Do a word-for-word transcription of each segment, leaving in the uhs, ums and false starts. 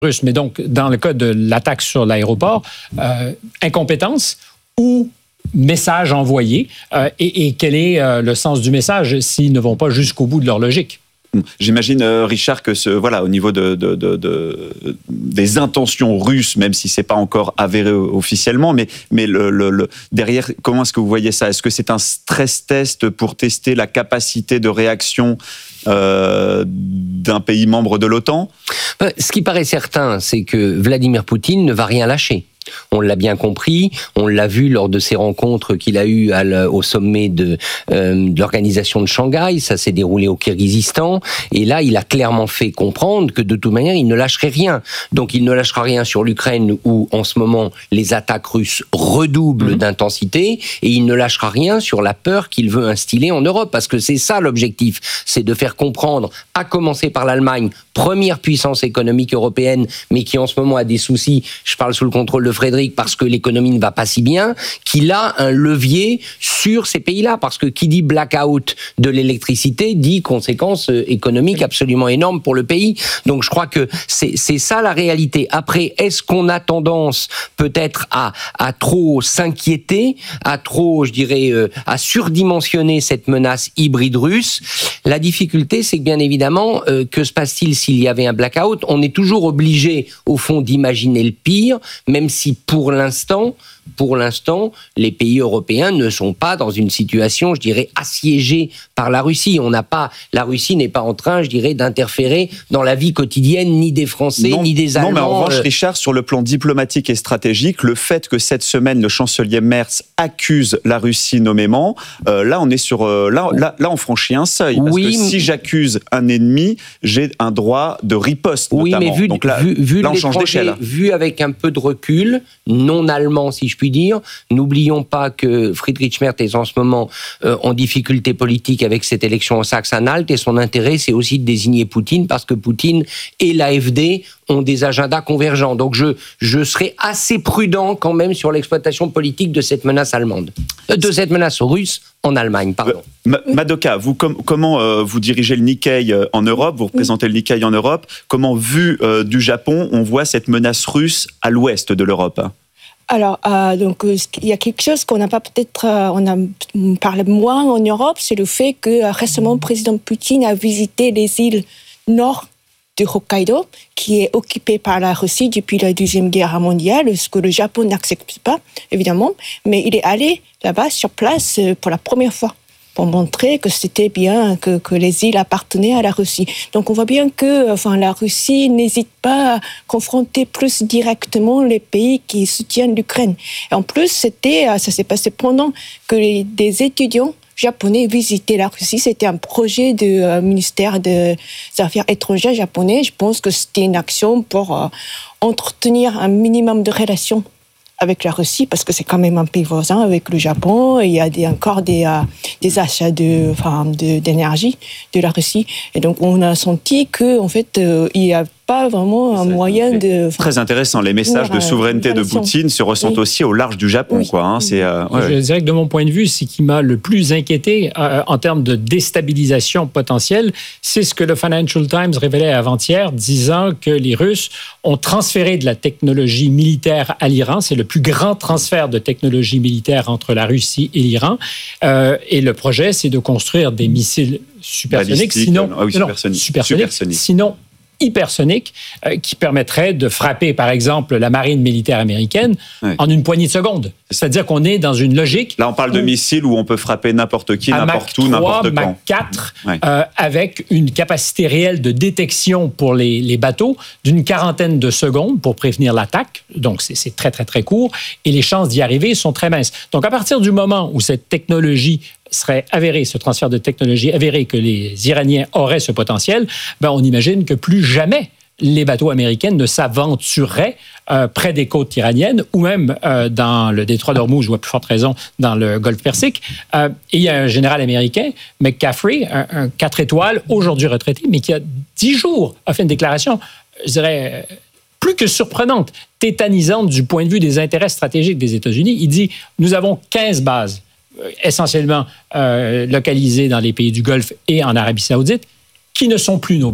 russe. Mais donc, dans le cas de l'attaque sur l'aéroport, euh, incompétence ou message envoyé, euh, et, et quel est euh, le sens du message s'ils ne vont pas jusqu'au bout de leur logique? J'imagine, euh, Richard, que ce, voilà, au niveau de, de, de, de, des intentions russes, même si c'est pas encore avéré officiellement, mais, mais le, le, le, derrière, comment est-ce que vous voyez ça? Est-ce que c'est un stress test pour tester la capacité de réaction euh, d'un pays membre de l'OTAN? Ce qui paraît certain, c'est que Vladimir Poutine ne va rien lâcher. On l'a bien compris, on l'a vu lors de ces rencontres qu'il a eues à au sommet de, euh, de l'organisation de Shanghai, ça s'est déroulé au Kirghizistan, et là il a clairement fait comprendre que de toute manière il ne lâcherait rien. Donc il ne lâchera rien sur l'Ukraine où en ce moment les attaques russes redoublent mmh. d'intensité, et il ne lâchera rien sur la peur qu'il veut instiller en Europe, parce que c'est ça l'objectif, c'est de faire comprendre, à commencer par l'Allemagne, première puissance économique européenne, mais qui en ce moment a des soucis, je parle sous le contrôle de Frédéric, parce que l'économie ne va pas si bien, qu'il a un levier sur ces pays-là. Parce que qui dit blackout de l'électricité dit conséquences économiques absolument énormes pour le pays. Donc je crois que c'est, c'est ça la réalité. Après, est-ce qu'on a tendance peut-être à, à trop s'inquiéter, à trop, je dirais, euh, à surdimensionner cette menace hybride russe? La difficulté, c'est que bien évidemment, euh, que se passe-t-il s'il y avait un blackout? On est toujours obligé, au fond, d'imaginer le pire, même si si pour l'instant, pour l'instant, les pays européens ne sont pas dans une situation, je dirais, assiégée par la Russie. On n'a pas, la Russie n'est pas en train, je dirais, d'interférer dans la vie quotidienne ni des Français, non, ni des Allemands. Non, mais en revanche, Richard, sur le plan diplomatique et stratégique, le fait que cette semaine, le chancelier Merz accuse la Russie nommément, euh, là, on est sur, euh, là, là, là, on franchit un seuil. Parce oui, que si j'accuse un ennemi, j'ai un droit de riposte, oui, notamment. Mais vu, Donc là, vu, vu là on change d'échelle. Vu avec un peu de recul, non allemand, si je puis dire, n'oublions pas que Friedrich Merz est en ce moment euh, en difficulté politique avec cette élection au Saxe-Anhalt, et son intérêt, c'est aussi de désigner Poutine, parce que Poutine et l'A F D ont des agendas convergents. Donc je, je serai assez prudent quand même sur l'exploitation politique de cette menace allemande, euh, de cette menace russe en Allemagne, pardon. Euh, Madoka, vous, com- comment euh, vous dirigez le Nikkei euh, en Europe, vous représentez le Nikkei en Europe, comment, vu euh, du Japon, on voit cette menace russe à l'ouest de l'Europe? Alors, euh, donc, euh, il y a quelque chose qu'on n'a pas peut-être, euh, on, a, on parle moins en Europe, c'est le fait que euh, récemment, le président Poutine a visité les îles nord du Hokkaido, qui est occupée par la Russie depuis la Deuxième Guerre mondiale, ce que le Japon n'accepte pas, évidemment, mais il est allé là-bas sur place euh, pour la première fois, pour montrer que c'était bien, que, que les îles appartenaient à la Russie. Donc on voit bien que enfin, la Russie n'hésite pas à confronter plus directement les pays qui soutiennent l'Ukraine. Et en plus, c'était, ça s'est passé pendant que les, des étudiants japonais visitaient la Russie. C'était un projet du euh, ministère des Affaires étrangères japonais. Je pense que c'était une action pour euh, entretenir un minimum de relations avec la Russie, parce que c'est quand même un pays voisin avec le Japon, et il y a des, encore des, euh, des achats de, enfin, de, d'énergie de la Russie. Et donc, on a senti qu'en fait, euh, il y a pas vraiment un moyen de... Enfin, très intéressant, les messages de souveraineté de Poutine se ressentent oui. aussi au large du Japon. Oui. Quoi, hein, c'est, euh, ouais. Je dirais que de mon point de vue, ce qui m'a le plus inquiété euh, en termes de déstabilisation potentielle, c'est ce que le Financial Times révélait avant-hier, disant que les Russes ont transféré de la technologie militaire à l'Iran. C'est le plus grand transfert de technologie militaire entre la Russie et l'Iran. Euh, et le projet, c'est de construire des missiles supersoniques, sinon, ah oui, supersoniques. Non, supersoniques, supersoniques. sinon hypersonique euh, qui permettrait de frapper, par exemple, la marine militaire américaine oui. en une poignée de secondes. C'est-à-dire qu'on est dans une logique... Là, on parle de missiles où on peut frapper n'importe qui, n'importe où, n'importe quand. Mach quatre, oui. euh, avec une capacité réelle de détection pour les, les bateaux d'une quarantaine de secondes pour prévenir l'attaque. Donc, c'est, c'est très, très, très court. Et les chances d'y arriver sont très minces. Donc, à partir du moment où cette technologie serait avéré, ce transfert de technologie avéré que les Iraniens auraient ce potentiel, ben on imagine que plus jamais les bateaux américains ne s'aventureraient euh, près des côtes iraniennes ou même euh, dans le détroit d'Ormuz, ou à plus forte raison dans le Golfe Persique. Euh, et il y a un général américain, McCaffrey, un, un quatre étoiles, aujourd'hui retraité, mais qui a dix jours a fait une déclaration, je dirais, plus que surprenante, tétanisante du point de vue des intérêts stratégiques des États-Unis. Il dit, nous avons quinze bases essentiellement euh, localisées dans les pays du Golfe et en Arabie saoudite, qui ne sont plus nos bases.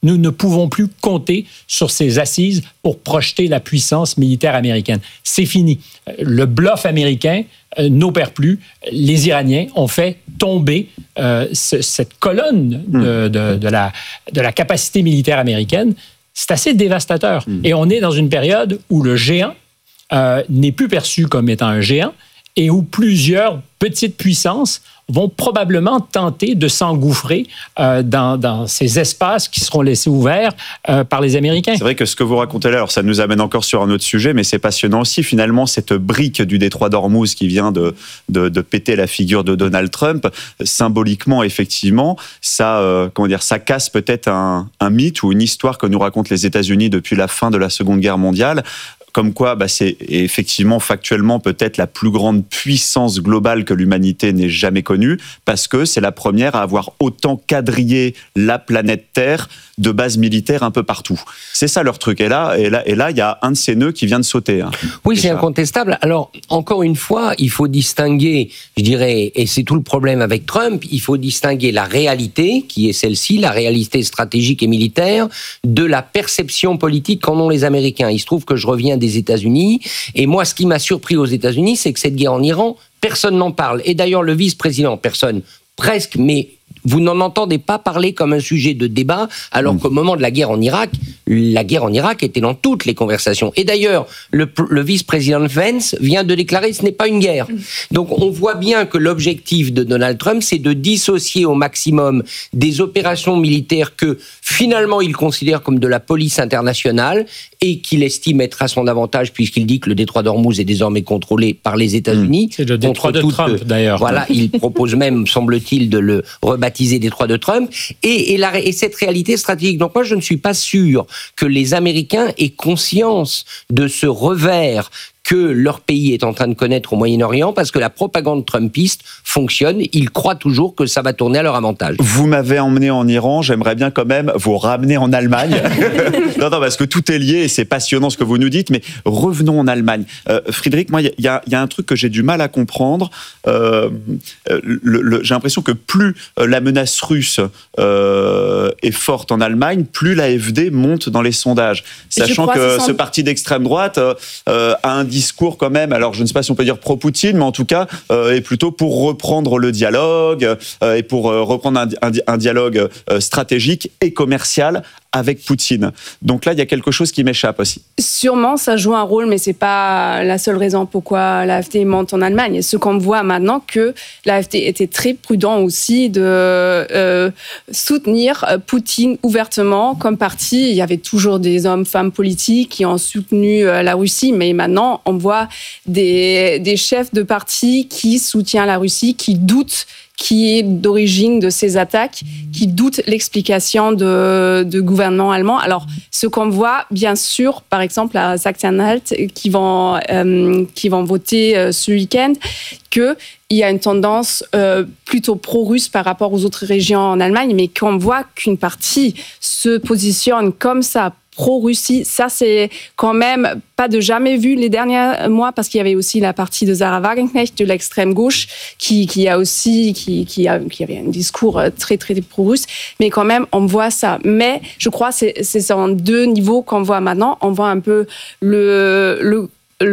Nous ne pouvons plus compter sur ces assises pour projeter la puissance militaire américaine. C'est fini. Le bluff américain euh, n'opère plus. Les Iraniens ont fait tomber euh, ce, cette colonne de, de, de, la, de la capacité militaire américaine. C'est assez dévastateur. Mmh. Et on est dans une période où le géant euh, n'est plus perçu comme étant un géant et où plusieurs petites puissances vont probablement tenter de s'engouffrer euh, dans, dans ces espaces qui seront laissés ouverts euh, par les Américains. C'est vrai que ce que vous racontez là, alors ça nous amène encore sur un autre sujet, mais c'est passionnant aussi. Finalement, cette brique du détroit d'Ormuz qui vient de, de, de péter la figure de Donald Trump, symboliquement, effectivement, ça, euh, comment dire, ça casse peut-être un, un mythe ou une histoire que nous racontent les États-Unis depuis la fin de la Seconde Guerre mondiale. Comme quoi, bah, c'est effectivement, factuellement, peut-être la plus grande puissance globale que l'humanité n'ait jamais connue, parce que c'est la première à avoir autant quadrillé la planète Terre de bases militaires un peu partout. C'est ça leur truc. Et là, et là, et là, il y a un de ces nœuds qui vient de sauter. Hein. Oui, c'est incontestable. Alors, encore une fois, il faut distinguer, je dirais, et c'est tout le problème avec Trump, il faut distinguer la réalité, qui est celle-ci, la réalité stratégique et militaire, de la perception politique qu'en ont les Américains. Il se trouve que je reviens des États-Unis, et moi, ce qui m'a surpris aux États-Unis, c'est que cette guerre en Iran, personne n'en parle. Et d'ailleurs, le vice-président, personne, presque, mais vous n'en entendez pas parler comme un sujet de débat, alors mmh. qu'au moment de la guerre en Irak, la guerre en Irak était dans toutes les conversations. Et d'ailleurs, le, le vice-président Vance vient de déclarer que ce n'est pas une guerre. Donc on voit bien que l'objectif de Donald Trump, c'est de dissocier au maximum des opérations militaires que finalement il considère comme de la police internationale et qu'il estime être à son avantage puisqu'il dit que le détroit d'Ormuz est désormais contrôlé par les États-Unis. Mmh. C'est le détroit de Trump, d'ailleurs. Voilà, il propose même, semble-t-il, de le rebaptiser détroit de Trump. Et, et, la, et cette réalité stratégique. Donc moi, je ne suis pas sûr que les Américains aient conscience de ce revers que leur pays est en train de connaître au Moyen-Orient, parce que la propagande trumpiste fonctionne, ils croient toujours que ça va tourner à leur avantage. Vous m'avez emmené en Iran, j'aimerais bien quand même vous ramener en Allemagne. non, non, parce que tout est lié et c'est passionnant ce que vous nous dites, mais revenons en Allemagne. Euh, Frédéric, moi, il y, y, y a un truc que j'ai du mal à comprendre. Euh, le, le, j'ai l'impression que plus la menace russe euh, est forte en Allemagne, plus l'A F D monte dans les sondages. Sachant que ce parti d'extrême droite euh, a un discours quand même, alors je ne sais pas si on peut dire pro-Poutine, mais en tout cas euh, est plutôt pour reprendre le dialogue euh, et pour euh, reprendre un, un, un dialogue euh, stratégique et commercial avec Poutine. Donc là, il y a quelque chose qui m'échappe aussi. Sûrement, ça joue un rôle, mais c'est pas la seule raison pourquoi l'A F D monte en Allemagne. Ce qu'on voit maintenant, que l'A F D était très prudent aussi de euh, soutenir Poutine ouvertement comme parti. Il y avait toujours des hommes, femmes politiques qui ont soutenu la Russie, mais maintenant, on voit des, des chefs de parti qui soutiennent la Russie, qui doutent qui est d'origine de ces attaques, qui doutent l'explication de, de gouvernement allemand. Alors, ce qu'on voit, bien sûr, par exemple, à Sachsen-Anhalt, qui vont, euh, qui vont voter euh, ce week-end, qu'il y a une tendance euh, plutôt pro-russe par rapport aux autres régions en Allemagne, mais qu'on voit qu'une partie se positionne comme ça, pro-Russie, ça c'est quand même pas de jamais vu les derniers mois, parce qu'il y avait aussi la partie de Sarah Wagenknecht de l'extrême gauche qui, qui a aussi qui, qui, a, qui avait un discours très très pro-russe, mais quand même on voit ça. Mais je crois que c'est, c'est en deux niveaux qu'on voit maintenant. On voit un peu le, le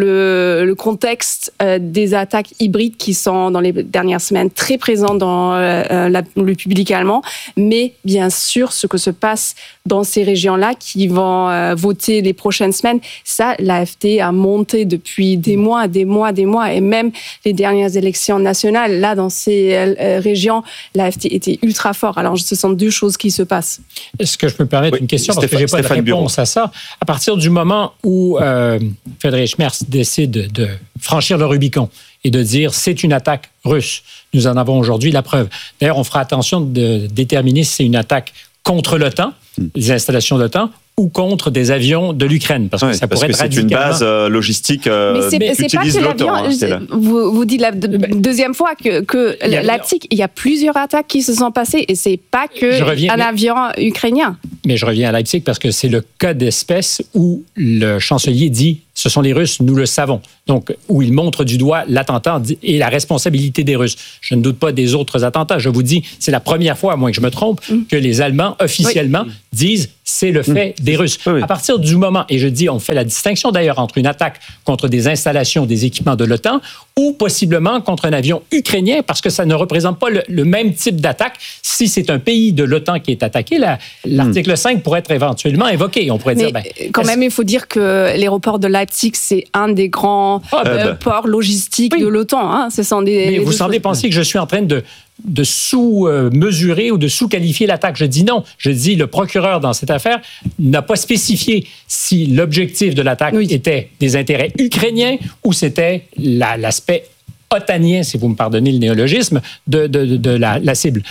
Le, le contexte euh, des attaques hybrides qui sont dans les dernières semaines très présents dans euh, la, le public allemand, mais bien sûr ce que se passe dans ces régions-là qui vont euh, voter les prochaines semaines, ça l'A F D a monté depuis des mois, des mois, des mois, et même les dernières élections nationales, là dans ces euh, régions, l'A F D était ultra fort. Alors ce sont deux choses qui se passent. Est-ce que je peux me permettre oui, une question, parce Stéphane, que j'ai pas Stéphane de réponse Bureau. À ça. À partir du moment où euh, Friedrich Merz décide de, de franchir le Rubicon et de dire c'est une attaque russe. Nous en avons aujourd'hui la preuve. D'ailleurs, on fera attention de déterminer si c'est une attaque contre l'OTAN, mmh. les installations de l'OTAN, ou contre des avions de l'Ukraine, parce que oui, ça pourrait parce être que c'est radicalement... une base euh, logistique euh, mais c'est, qu'utilise c'est pas que l'OTAN. Hein, vous, vous dites la de, deuxième fois que, que il Leipzig, il y a plusieurs attaques qui se sont passées, et c'est pas que reviens, un mais, avion ukrainien. Mais je reviens à Leipzig parce que c'est le cas d'espèce où le chancelier dit ce sont les Russes, nous le savons. Donc, où ils montrent du doigt l'attentat et la responsabilité des Russes. Je ne doute pas des autres attentats. Je vous dis, c'est la première fois, à moins que je me trompe, mmh. que les Allemands, officiellement, oui. disent c'est le fait mmh. des Russes. Oui, oui. À partir du moment, et je dis, on fait la distinction d'ailleurs entre une attaque contre des installations, des équipements de l'OTAN, ou possiblement contre un avion ukrainien, parce que ça ne représente pas le, le même type d'attaque. Si c'est un pays de l'OTAN qui est attaqué, la, l'article mmh. cinq pourrait être éventuellement évoqué. On pourrait Mais dire, ben, quand même, il faut dire que l'aéroport de Leipzig, c'est un des grands ah, euh, ben, ports logistiques oui. de l'OTAN. Hein. Ce sont des, Mais vous semblez choses. penser que je suis en train de, de sous-mesurer ou de sous-qualifier l'attaque. Je dis non. Je dis le procureur dans cette affaire n'a pas spécifié si l'objectif de l'attaque oui. était des intérêts ukrainiens ou c'était la, l'aspect otanien, si vous me pardonnez le néologisme, de, de, de, de la, la cible.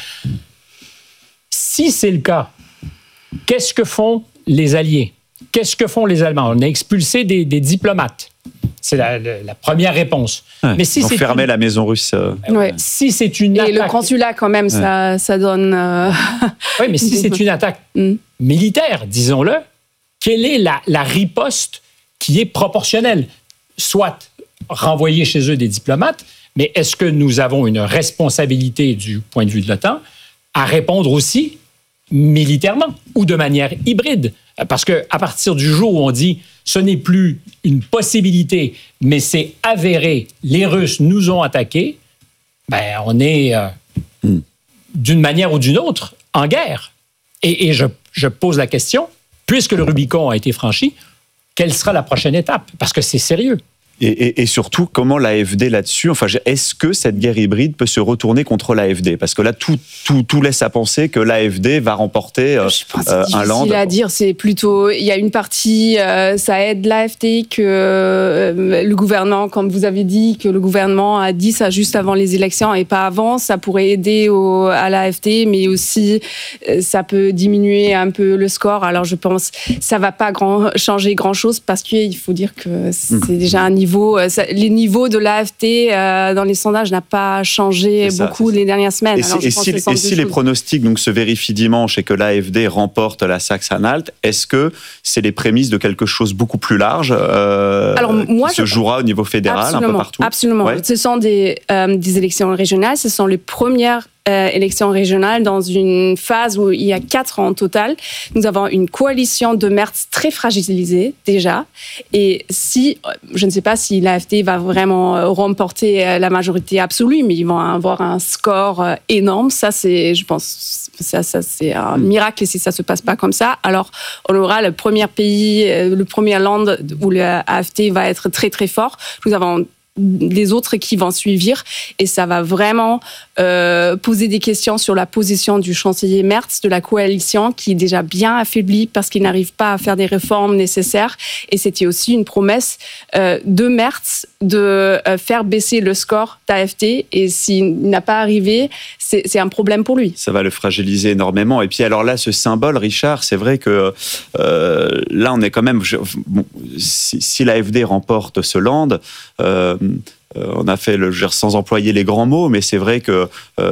Si c'est le cas, qu'est-ce que font les Alliés? Qu'est-ce que font les Allemands? On a expulsé des, des diplomates. C'est la, la, la première réponse. Ouais, Mais si ils ont c'est fermé une... la maison russe. Euh... Ouais. Si c'est une Et attaque... le consulat, quand même, ouais. ça, ça donne... Euh... oui, mais si c'est une attaque mm. militaire, disons-le, quelle est la, la riposte qui est proportionnelle? Soit renvoyer chez eux des diplomates, mais est-ce que nous avons une responsabilité du point de vue de l'OTAN à répondre aussi militairement ou de manière hybride? Parce qu'à partir du jour où on dit ce n'est plus une possibilité, mais c'est avéré, les Russes nous ont attaqués, ben on est euh, mm. d'une manière ou d'une autre en guerre. Et, et je, je pose la question, puisque le Rubicon a été franchi, quelle sera la prochaine étape? Parce que c'est sérieux. Et, et, et surtout, comment l'A F D là-dessus, enfin, est-ce que cette guerre hybride peut se retourner contre l'A F D? Parce que là, tout, tout, tout laisse à penser que l'A F D va remporter euh, Je pense euh, un land. C'est difficile à dire, c'est plutôt, il y a une partie, euh, ça aide l'A F D que euh, le gouvernement, comme vous avez dit, que le gouvernement a dit ça juste avant les élections et pas avant, ça pourrait aider au, à l'A F D, mais aussi euh, ça peut diminuer un peu le score. Alors je pense que ça va pas grand, changer grand-chose parce qu'il faut dire que c'est mmh. déjà un niveau Ça, les niveaux de l'A F D euh, dans les sondages n'ont pas changé ça, beaucoup les dernières semaines. Et, Alors, et si, et si les pronostics donc, se vérifient dimanche et que l'A F D remporte la Saxe-Anhalt, est-ce que c'est les prémices de quelque chose beaucoup plus large euh, Alors, moi, qui se je... jouera au niveau fédéral un peu partout? Absolument. Ouais. Ce sont des, euh, des élections régionales. Ce sont les premières Euh, élections régionales dans une phase où il y a quatre ans en total. Nous avons une coalition de Merz très fragilisée déjà. Et si, je ne sais pas si l'A F D va vraiment remporter la majorité absolue, mais ils vont avoir un score énorme. Ça, c'est, je pense, ça, ça c'est un miracle si ça se passe pas comme ça. Alors, on aura le premier pays, le premier land où l'A F D va être très très fort. Nous avons les autres qui vont suivre et ça va vraiment euh, poser des questions sur la position du chancelier Merz de la coalition qui est déjà bien affaiblie parce qu'il n'arrive pas à faire des réformes nécessaires et c'était aussi une promesse euh, de Merz de euh, faire baisser le score d'A F D et s'il n'a pas arrivé c'est, c'est un problème pour lui. Ça va le fragiliser énormément et puis alors là ce symbole Richard c'est vrai que euh, là on est quand même je, bon, si, si l'A F D remporte ce land euh, Euh, on a fait le genre, sans employer les grands mots, mais c'est vrai que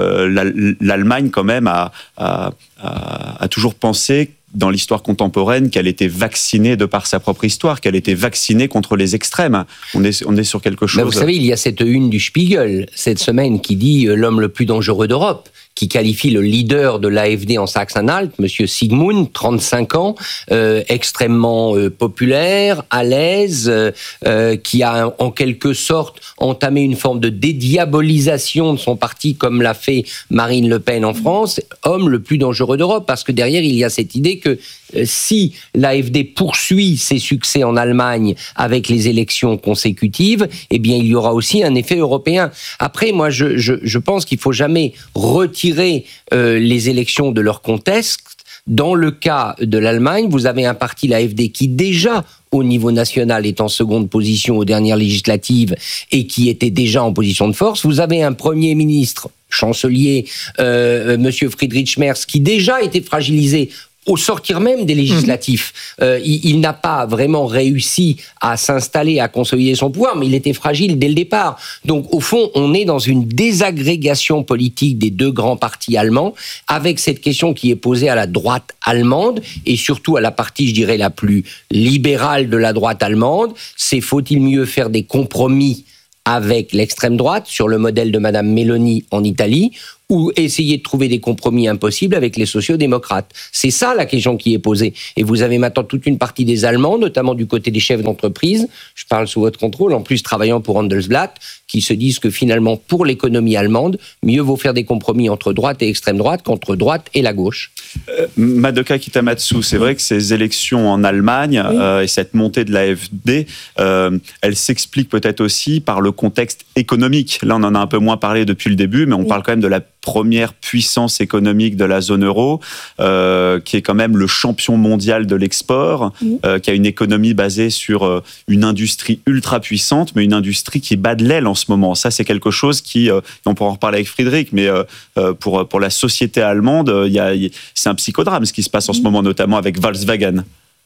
euh, l'Allemagne quand même a, a, a, a toujours pensé dans l'histoire contemporaine qu'elle était vaccinée de par sa propre histoire, qu'elle était vaccinée contre les extrêmes. On est, on est sur quelque chose... Ben vous savez, il y a cette une du Spiegel cette semaine qui dit euh, l'homme le plus dangereux d'Europe, qui qualifie le leader de l'A F D en Saxe-Anhalt, M. Sigmund, trente-cinq ans, euh, extrêmement euh, populaire, à l'aise, euh, euh, qui a en quelque sorte entamé une forme de dédiabolisation de son parti, comme l'a fait Marine Le Pen en France, homme le plus dangereux d'Europe, parce que derrière, il y a cette idée que euh, si l'A F D poursuit ses succès en Allemagne avec les élections consécutives, eh bien, il y aura aussi un effet européen. Après, moi, je, je, je pense qu'il ne faut jamais retirer Euh, les élections de leur contexte. Dans le cas de l'Allemagne, vous avez un parti, l'A F D, qui déjà, au niveau national, est en seconde position aux dernières législatives et qui était déjà en position de force. Vous avez un Premier ministre, chancelier, euh, M. Friedrich Merz, qui déjà était fragilisé au sortir même des législatifs. Mmh. Euh, il, il n'a pas vraiment réussi à s'installer, à consolider son pouvoir, mais il était fragile dès le départ. Donc, au fond, on est dans une désagrégation politique des deux grands partis allemands, avec cette question qui est posée à la droite allemande, et surtout à la partie, je dirais, la plus libérale de la droite allemande. C'est faut-il mieux faire des compromis avec l'extrême droite, sur le modèle de Madame Meloni en Italie, ou essayer de trouver des compromis impossibles avec les sociodémocrates. C'est ça la question qui est posée. Et vous avez maintenant toute une partie des Allemands, notamment du côté des chefs d'entreprise, je parle sous votre contrôle, en plus travaillant pour Handelsblatt, qui se disent que finalement, pour l'économie allemande, mieux vaut faire des compromis entre droite et extrême droite qu'entre droite et la gauche. Euh, Madoka Kitamatsu, c'est vrai que ces élections en Allemagne oui. euh, et cette montée de l'A F D, euh, elle s'explique peut-être aussi par le contexte économique. Là, on en a un peu moins parlé depuis le début, mais on oui. parle quand même de la première puissance économique de la zone euro, euh, qui est quand même le champion mondial de l'export, mmh. euh, qui a une économie basée sur euh, une industrie ultra puissante, mais une industrie qui bat de l'aile en ce moment. Ça, c'est quelque chose qui, euh, on pourra en reparler avec Frédéric, mais euh, pour, pour la société allemande, il y a, c'est un psychodrame ce qui se passe en ce moment, notamment avec Volkswagen.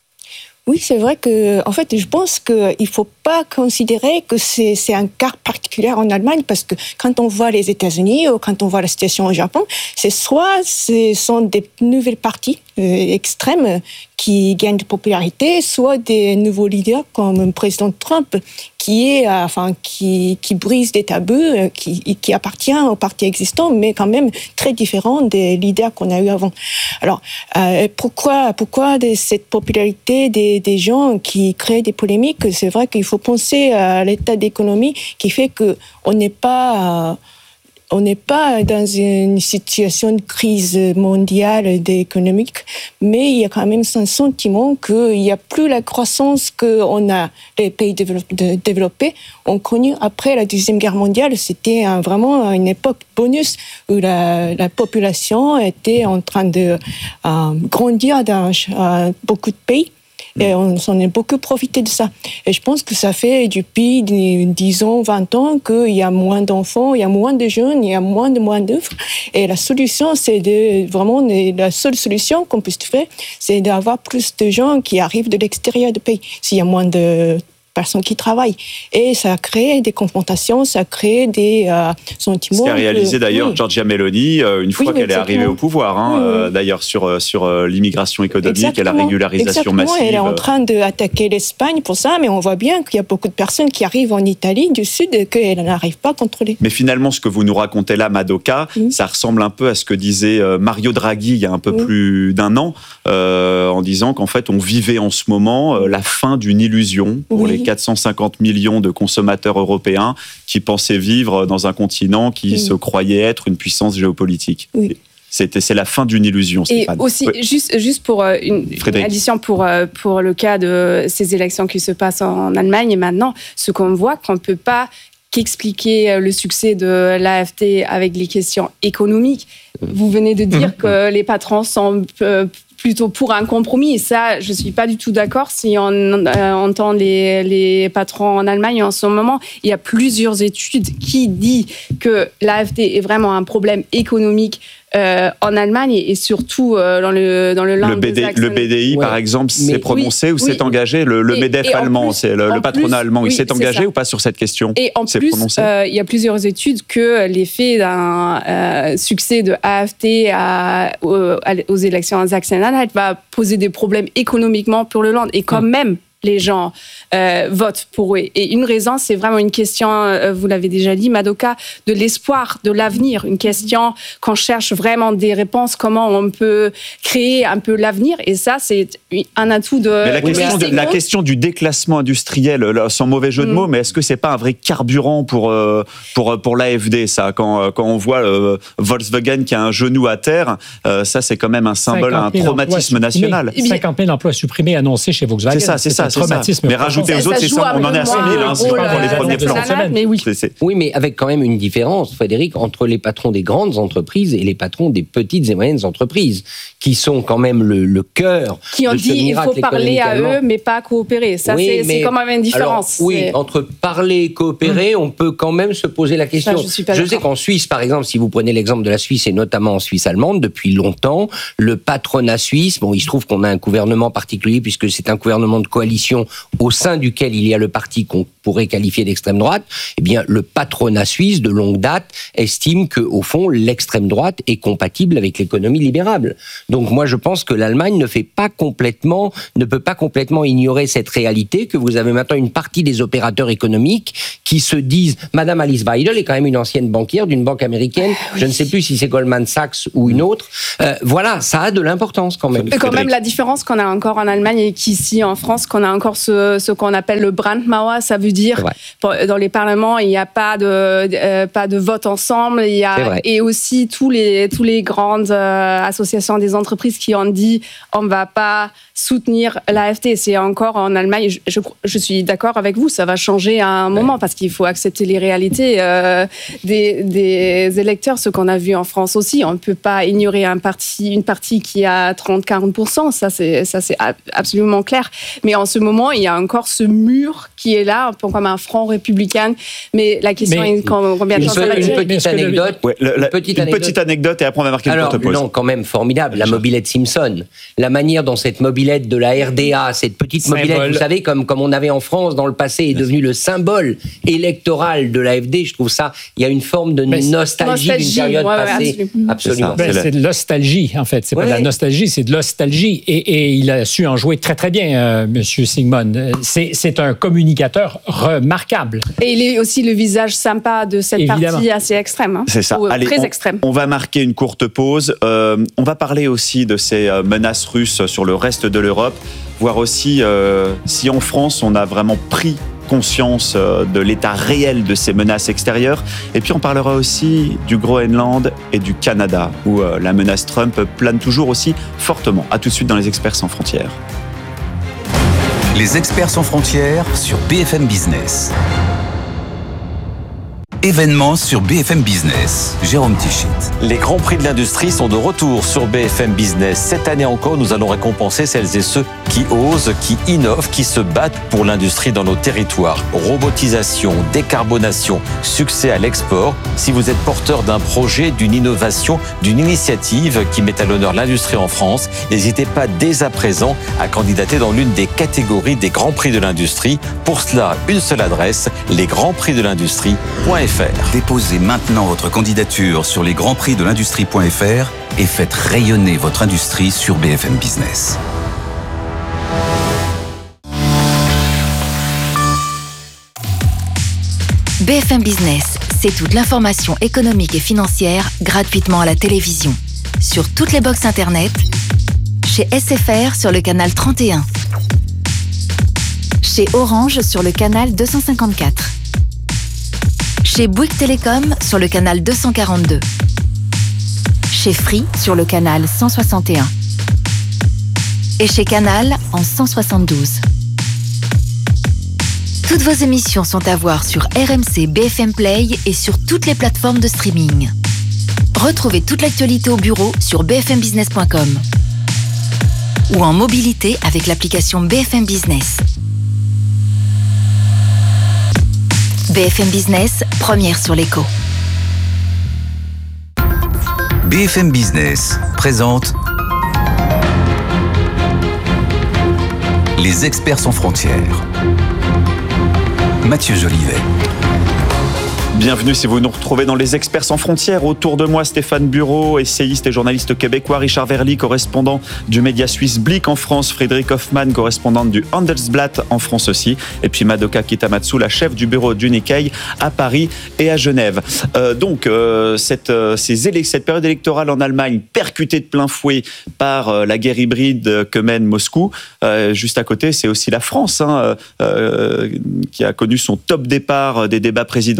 Oui, c'est vrai que, en fait, je pense qu'il ne faut pas considérer que c'est, c'est un cas particulier en Allemagne, parce que quand on voit les États-Unis ou quand on voit la situation au Japon, c'est soit ce sont des nouvelles parties euh, extrêmes qui gagnent de popularité, soit des nouveaux leaders comme le président Trump, qui est, euh, enfin, qui, qui brise des tabous, euh, qui, qui appartient aux partis existants, mais quand même très différent des leaders qu'on a eu avant. Alors, euh, pourquoi, pourquoi de cette popularité des, des gens qui créent des polémiques? C'est vrai qu'il faut penser à l'état d'économie qui fait que on n'est pas euh, on n'est pas dans une situation de crise mondiale économique, mais il y a quand même un sentiment qu'il n'y a plus la croissance qu'on a, les pays développés ont connue après la Deuxième Guerre mondiale. C'était un, vraiment une époque bonus où la, la population était en train de euh, grandir dans euh, beaucoup de pays. Et on s'en est beaucoup profité de ça. Et je pense que ça fait depuis dix ans, vingt ans qu'il y a moins d'enfants, il y a moins de jeunes, il y a moins de moins d'œuvres. Et la solution, c'est de, vraiment, la seule solution qu'on puisse faire, c'est d'avoir plus de gens qui arrivent de l'extérieur du pays. S'il y a moins de personnes qui travaillent. Et ça a créé des confrontations, ça a créé des euh, sentiments... Ce qu'a réalisé que, d'ailleurs oui. Giorgia Meloni euh, une fois oui, qu'elle est arrivée au pouvoir. Hein, oui, oui. Euh, d'ailleurs, sur, sur euh, l'immigration économique exactement. Et la régularisation exactement. Massive. Elle est en train d'attaquer l'Espagne pour ça, mais on voit bien qu'il y a beaucoup de personnes qui arrivent en Italie du Sud et qu'elle n'arrive pas à contrôler. Mais finalement, ce que vous nous racontez là, Madoka, oui. ça ressemble un peu à ce que disait euh, Mario Draghi il y a un peu oui. plus d'un an, euh, en disant qu'en fait, on vivait en ce moment euh, la fin d'une illusion pour oui. les quatre cent cinquante millions de consommateurs européens qui pensaient vivre dans un continent qui oui. se croyait être une puissance géopolitique. Oui. C'était, c'est la fin d'une illusion, Stéphane. Et aussi, oui. juste, juste pour une, une addition pour, pour le cas de ces élections qui se passent en Allemagne et maintenant, ce qu'on voit, qu'on ne peut pas qu'expliquer le succès de l'A F D avec les questions économiques. Vous venez de dire mmh. que les patrons sont plutôt pour un compromis. Et ça, je ne suis pas du tout d'accord. Si on euh, entend les, les patrons en Allemagne en ce moment, il y a plusieurs études qui disent que l'A F D est vraiment un problème économique Euh, en Allemagne et surtout euh, dans le dans le land le, B D, le B D I ouais. par exemple mais, s'est prononcé oui, ou oui. s'est engagé le, le et, MEDEF et allemand plus, c'est le, le patronat plus, allemand oui, il s'est engagé ça. Ou pas sur cette question et en plus euh, il y a plusieurs études que l'effet d'un euh, succès de A F D à, aux, aux élections en Sachsen-Anhalt va poser des problèmes économiquement pour le land et quand hum. même les gens euh, votent pour eux. Et une raison, c'est vraiment une question, euh, vous l'avez déjà dit, Madoka, de l'espoir, de l'avenir. Une question qu'on cherche vraiment des réponses, comment on peut créer un peu l'avenir. Et ça, c'est un atout de... Mais la, question, de, la question du déclassement industriel, là, sans mauvais jeu de mm. mots, mais est-ce que c'est pas un vrai carburant pour, euh, pour, pour l'A F D, ça, quand, quand on voit euh, Volkswagen qui a un genou à terre, euh, ça, c'est quand même un symbole, un traumatisme national. cinquante mille emplois supprimés annoncés chez Volkswagen. C'est ça, c'est ça. c'est ça. traumatisme. Mais rajouter aux autres, c'est ça, on en est à cent mille, hein, c'est pas pour les premiers plans. Mais oui. C'est, c'est... Oui, mais avec quand même une différence, Frédéric, entre les patrons des grandes entreprises et les patrons des petites et moyennes entreprises, qui sont quand même le, le cœur qui ont de dit ce il miracle faut parler à eux, mais pas coopérer. Ça, oui, c'est, mais, c'est quand même une différence. Alors, oui, c'est... entre parler et coopérer, mmh. on peut quand même se poser la question. Ça, je suis pas je d'accord. sais qu'en Suisse, par exemple, si vous prenez l'exemple de la Suisse, et notamment en Suisse allemande, depuis longtemps, le patronat suisse, bon, il se trouve qu'on a un gouvernement particulier, puisque c'est un gouvernement de coalition au sein duquel il y a le parti qu'on pourrait qualifier d'extrême droite, eh bien, le patronat suisse, de longue date, estime que, au fond, l'extrême droite est compatible avec l'économie libérale. Donc, moi, je pense que l'Allemagne ne fait pas complètement, ne peut pas complètement ignorer cette réalité, que vous avez maintenant une partie des opérateurs économiques qui se disent, Madame Alice Weidel est quand même une ancienne banquière d'une banque américaine, oui. je ne sais plus si c'est Goldman Sachs ou une autre. Euh, voilà, ça a de l'importance quand même. Et quand même, la différence qu'on a encore en Allemagne et qu'ici en France, qu'on a encore ce, ce qu'on appelle le Brandmauer, ça veut dire pour, dans les parlements, il n'y a pas de, euh, pas de vote ensemble, il y a, et aussi tous les, tous les grandes euh, associations des entreprises qui ont dit on ne va pas soutenir l'A F D. C'est encore en Allemagne, je, je, je suis d'accord avec vous, ça va changer à un moment ouais. parce qu'il faut accepter les réalités euh, des, des électeurs, ce qu'on a vu en France aussi. On ne peut pas ignorer un parti, une partie qui a trente à quarante pour cent, ça c'est, ça c'est absolument clair. Mais en ce moment, il y a encore ce mur qui est là, un peu comme un front républicain. Mais la question mais, est combien de temps ça va durer. Une petite anecdote. Ouais, le, la, une, petite, une anecdote. petite anecdote et après on va marquer Alors, une courte pause. Non, quand même formidable. La mobilette Simpson. La manière dont cette mobilette de la R D A, cette petite symbole. mobilette, vous savez, comme, comme on avait en France dans le passé, est devenue le symbole électoral de l'A F D. Je trouve ça, il y a une forme de nostalgie, nostalgie d'une période ouais, passée. Ouais, absolument. C'est, ben, c'est de nostalgie, en fait. C'est ouais. pas de la nostalgie, c'est de nostalgie. Et, et il a su en jouer très, très bien, euh, M. Sigmund. C'est, c'est un communicateur remarquable. Et il est aussi le visage sympa de cette Évidemment. partie assez extrême. Hein, c'est ça. Ou, Allez, très on, extrême. On va marquer une courte pause. Euh, on va parler aussi de ces menaces russes sur le reste de l'Europe, voir aussi euh, si en France, on a vraiment pris conscience de l'état réel de ces menaces extérieures. Et puis on parlera aussi du Groenland et du Canada, où euh, la menace Trump plane toujours aussi fortement. À tout de suite dans Les Experts sans frontières. Les Experts sans frontières sur B F M Business. Événements sur B F M Business. Jérôme Tichit. Les grands prix de l'industrie sont de retour sur B F M Business. Cette année encore, nous allons récompenser celles et ceux qui osent, qui innovent, qui se battent pour l'industrie dans nos territoires. Robotisation, décarbonation, succès à l'export. Si vous êtes porteur d'un projet, d'une innovation, d'une initiative qui met à l'honneur l'industrie en France, n'hésitez pas dès à présent à candidater dans l'une des catégories des grands prix de l'industrie. Pour cela, une seule adresse, les grands prix de l'industrie point f r. Déposez maintenant votre candidature sur les grands prix de l'industrie point f r et faites rayonner votre industrie sur B F M Business. B F M Business, c'est toute l'information économique et financière gratuitement à la télévision. Sur toutes les box internet, chez S F R sur le canal trente et un, chez Orange sur le canal deux cent cinquante-quatre, chez Bouygues Télécom sur le canal deux cent quarante-deux, chez Free sur le canal cent soixante et un et chez Canal en cent soixante-douze. Toutes vos émissions sont à voir sur R M C B F M Play et sur toutes les plateformes de streaming. Retrouvez toute l'actualité au bureau sur b f m business point com ou en mobilité avec l'application B F M Business. B F M Business, première sur l'écho. B F M Business présente Les Experts sans frontières. Mathieu Jolivet. Bienvenue si vous nous retrouvez dans Les Experts sans frontières. Autour de moi, Stéphane Bureau, essayiste et journaliste québécois, Richard Verly, correspondant du média suisse Blick en France, Frédéric Hoffmann, correspondante du Handelsblatt en France aussi, et puis Madoka Kitamatsu, la chef du bureau du Nikkei à Paris et à Genève. Euh, donc, euh, cette, euh, ces élec- cette période électorale en Allemagne, percutée de plein fouet par euh, la guerre hybride que mène Moscou. Euh, juste à côté, c'est aussi la France, hein, euh, qui a connu son top départ des débats présidentiels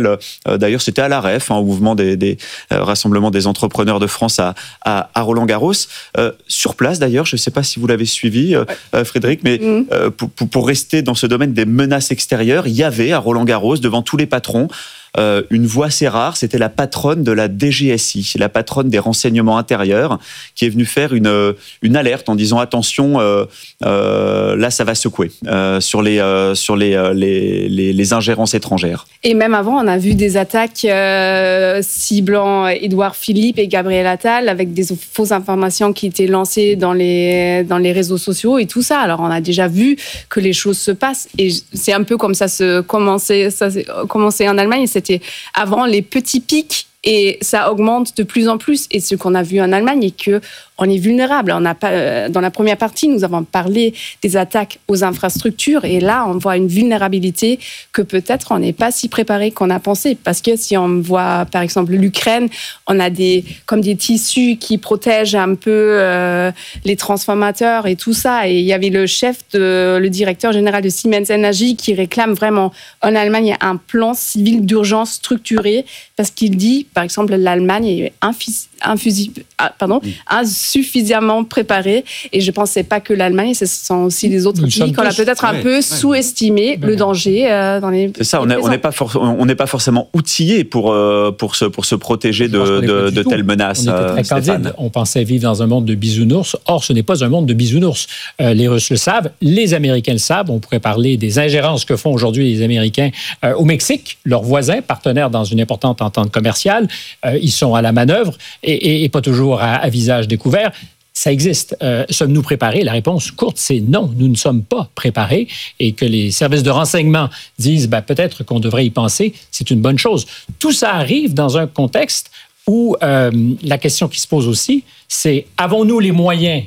rappelle, euh, d'ailleurs, c'était à la R E F, hein, au mouvement des, des euh, rassemblements des entrepreneurs de France à, à, à Roland-Garros. Euh, sur place, d'ailleurs, je ne sais pas si vous l'avez suivi, euh, euh, Frédéric, mais mmh. euh, pour, pour rester dans ce domaine des menaces extérieures, il y avait à Roland-Garros, devant tous les patrons, Euh, une voix assez rare, c'était la patronne de la D G S I, la patronne des renseignements intérieurs, qui est venue faire une, une alerte en disant attention, euh, euh, là ça va secouer euh, sur, les, euh, sur les, les, les, les ingérences étrangères. Et même avant, on a vu des attaques euh, ciblant Édouard Philippe et Gabriel Attal avec des fausses informations qui étaient lancées dans les, dans les réseaux sociaux et tout ça. Alors on a déjà vu que les choses se passent et c'est un peu comme ça se commençait, ça s'est commencé en Allemagne. C'était avant les petits pics et ça augmente de plus en plus. Et ce qu'on a vu en Allemagne est que on est vulnérable. On a pas, dans la première partie, nous avons parlé des attaques aux infrastructures et là, on voit une vulnérabilité que peut-être on n'est pas si préparé qu'on a pensé. Parce que si on voit, par exemple, l'Ukraine, on a des, comme des tissus qui protègent un peu euh, les transformateurs et tout ça. Et il y avait le chef, de, le directeur général de Siemens Energy qui réclame vraiment en Allemagne un plan civil d'urgence structuré parce qu'il dit, par exemple, l'Allemagne est infis, infusi, ah, pardon, insuffisamment préparée. Et je ne pensais pas que l'Allemagne, ce sont aussi les autres pays qu'on a peut-être un ouais, peu ouais. sous-estimé ouais. le danger euh, dans les. C'est ça, on n'est pas, for, pas forcément outillé pour, euh, pour, se, pour se protéger de, de, de telles menaces. On était très candide. On pensait vivre dans un monde de bisounours. Or, ce n'est pas un monde de bisounours. Euh, les Russes le savent, les Américains le savent. On pourrait parler des ingérences que font aujourd'hui les Américains euh, au Mexique, leurs voisins, partenaires dans une importante entente commerciale. Euh, ils sont à la manœuvre et, et, et pas toujours à, à visage découvert. Ça existe. Euh, sommes-nous préparés? La réponse courte, c'est non. Nous ne sommes pas préparés. Et que les services de renseignement disent ben, peut-être qu'on devrait y penser, c'est une bonne chose. Tout ça arrive dans un contexte où euh, la question qui se pose aussi, c'est avons-nous les moyens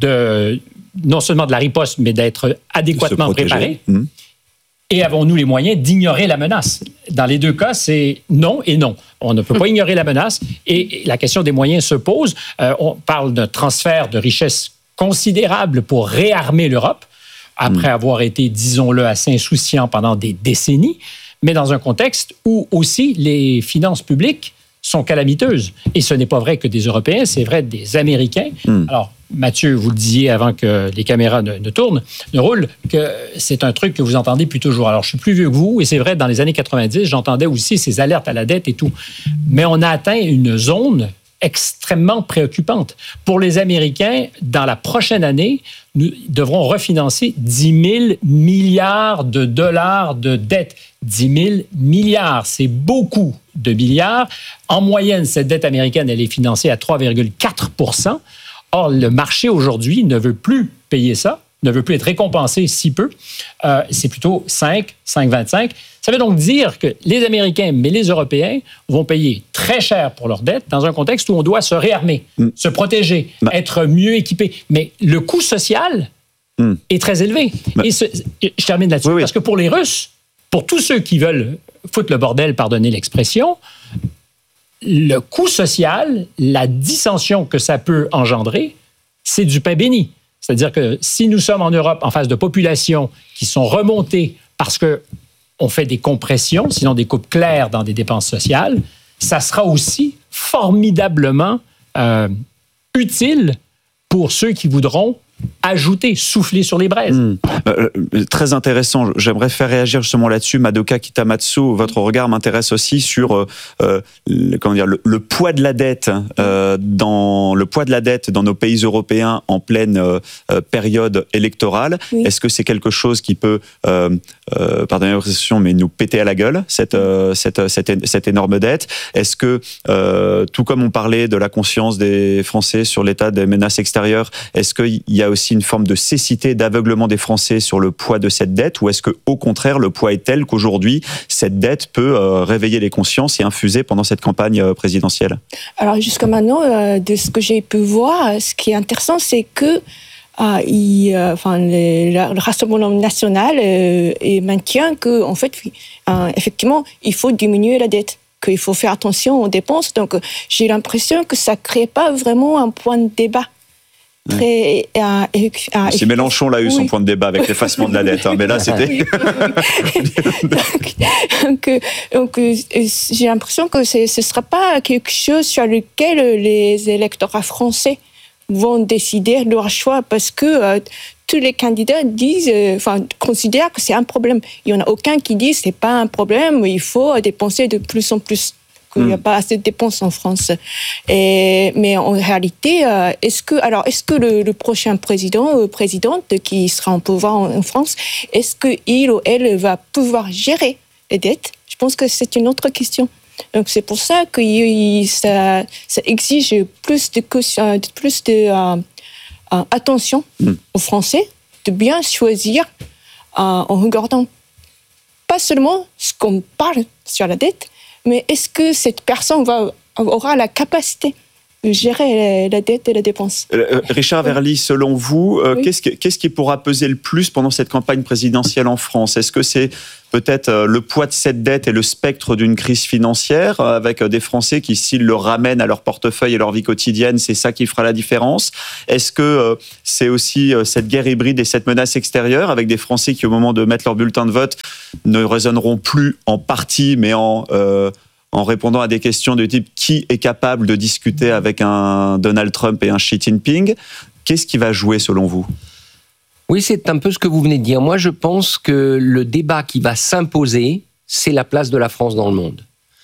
de non seulement de la riposte, mais d'être adéquatement préparés? Mmh. Et avons-nous les moyens d'ignorer la menace? Dans les deux cas, c'est non et non. On ne peut pas ignorer la menace et la question des moyens se pose. Euh, on parle d'un transfert de richesses considérable pour réarmer l'Europe, après mmh. avoir été, disons-le, assez insouciant pendant des décennies, mais dans un contexte où aussi les finances publiques sont calamiteuses. Et ce n'est pas vrai que des Européens, c'est vrai des Américains. Mmh. Alors, Mathieu, vous le disiez avant que les caméras ne, ne tournent, ne roulent, que c'est un truc que vous entendez depuis toujours. Alors, je suis plus vieux que vous, et c'est vrai, dans les années quatre-vingt-dix, j'entendais aussi ces alertes à la dette et tout. Mais on a atteint une zone extrêmement préoccupante. Pour les Américains, dans la prochaine année, nous devrons refinancer dix mille milliards de dollars de dette. dix mille milliards, c'est beaucoup de milliards. En moyenne, cette dette américaine, elle est financée à trois virgule quatre pour cent. Or, le marché aujourd'hui ne veut plus payer ça, ne veut plus être récompensé si peu. Euh, c'est plutôt cinq, cinq virgule vingt-cinq. Ça veut donc dire que les Américains, mais les Européens, vont payer très cher pour leurs dettes dans un contexte où on doit se réarmer, mm. se protéger, bah. être mieux équipé. Mais le coût social mm. est très élevé. Bah. Et ce, je termine là-dessus, oui, oui. parce que pour les Russes, pour tous ceux qui veulent foutre le bordel, pardonnez l'expression, le coût social, la dissension que ça peut engendrer, c'est du pain béni. C'est-à-dire que si nous sommes en Europe en face de populations qui sont remontées parce qu'on fait des compressions, sinon des coupes claires dans des dépenses sociales, ça sera aussi formidablement euh, utile pour ceux qui voudront ajouter, souffler sur les braises. Mmh. Euh, très intéressant. J'aimerais faire réagir justement là-dessus. Madoka Kitamatsu, votre regard m'intéresse aussi sur euh, euh, le, comment dire, le, le poids de la dette euh, dans le poids de la dette dans nos pays européens en pleine euh, période électorale. Oui. Est-ce que c'est quelque chose qui peut, euh, euh, pardonnez l'expression, mais nous péter à la gueule cette euh, cette, cette cette énorme dette? Est-ce que euh, tout comme on parlait de la conscience des Français sur l'état des menaces extérieures, est-ce qu'il y a aussi une forme de cécité, d'aveuglement des Français sur le poids de cette dette, ou est-ce qu'au contraire, le poids est tel qu'aujourd'hui, cette dette peut euh, réveiller les consciences et infuser pendant cette campagne euh, présidentielle? Alors, jusqu'à maintenant, euh, de ce que j'ai pu voir, ce qui est intéressant, c'est que euh, il, euh, enfin, le, le Rassemblement national euh, maintient que, en fait, euh, effectivement, il faut diminuer la dette, qu'il faut faire attention aux dépenses. Donc, j'ai l'impression que ça ne crée pas vraiment un point de débat. très... Ouais. Euh, euh, si Mélenchon l'a eu, oui. son point de débat avec l'effacement de la dette, hein, mais là, c'était... Oui, oui, oui. donc, donc, donc, j'ai l'impression que ce ne sera pas quelque chose sur lequel les électeurs français vont décider leur choix, parce que euh, tous les candidats disent, euh, enfin, considèrent que c'est un problème. Il n'y en a aucun qui dit que ce n'est pas un problème, il faut dépenser de plus en plus, qu'il n'y a mmh. pas assez de dépenses en France. Et, mais en réalité, euh, est-ce que, alors, est-ce que le, le prochain président ou présidente qui sera en pouvoir en, en France, est-ce qu'il ou elle va pouvoir gérer les dettes? Je pense que c'est une autre question. Donc c'est pour ça que ça, ça exige plus de, plus de euh, euh, attention mmh. aux Français, de bien choisir euh, en regardant pas seulement ce qu'on parle sur la dette, mais est-ce que cette personne va, aura la capacité de gérer la dette et la dépense. Euh, Richard Verly, selon vous, euh, oui. qu'est-ce, qui, qu'est-ce qui pourra peser le plus pendant cette campagne présidentielle en France? Est-ce que c'est peut-être euh, le poids de cette dette et le spectre d'une crise financière, euh, avec euh, des Français qui, s'ils le ramènent à leur portefeuille et leur vie quotidienne, c'est ça qui fera la différence? Est-ce que euh, c'est aussi euh, cette guerre hybride et cette menace extérieure, avec des Français qui, au moment de mettre leur bulletin de vote, ne raisonneront plus en parti, mais en... Euh, en répondant à des questions du type qui est capable de discuter avec un Donald Trump et un Xi Jinping? Qu'est-ce qui va jouer selon vous? Oui, c'est un peu ce que vous venez de dire. Moi, je pense que le débat qui va s'imposer, c'est la place de la France dans le monde.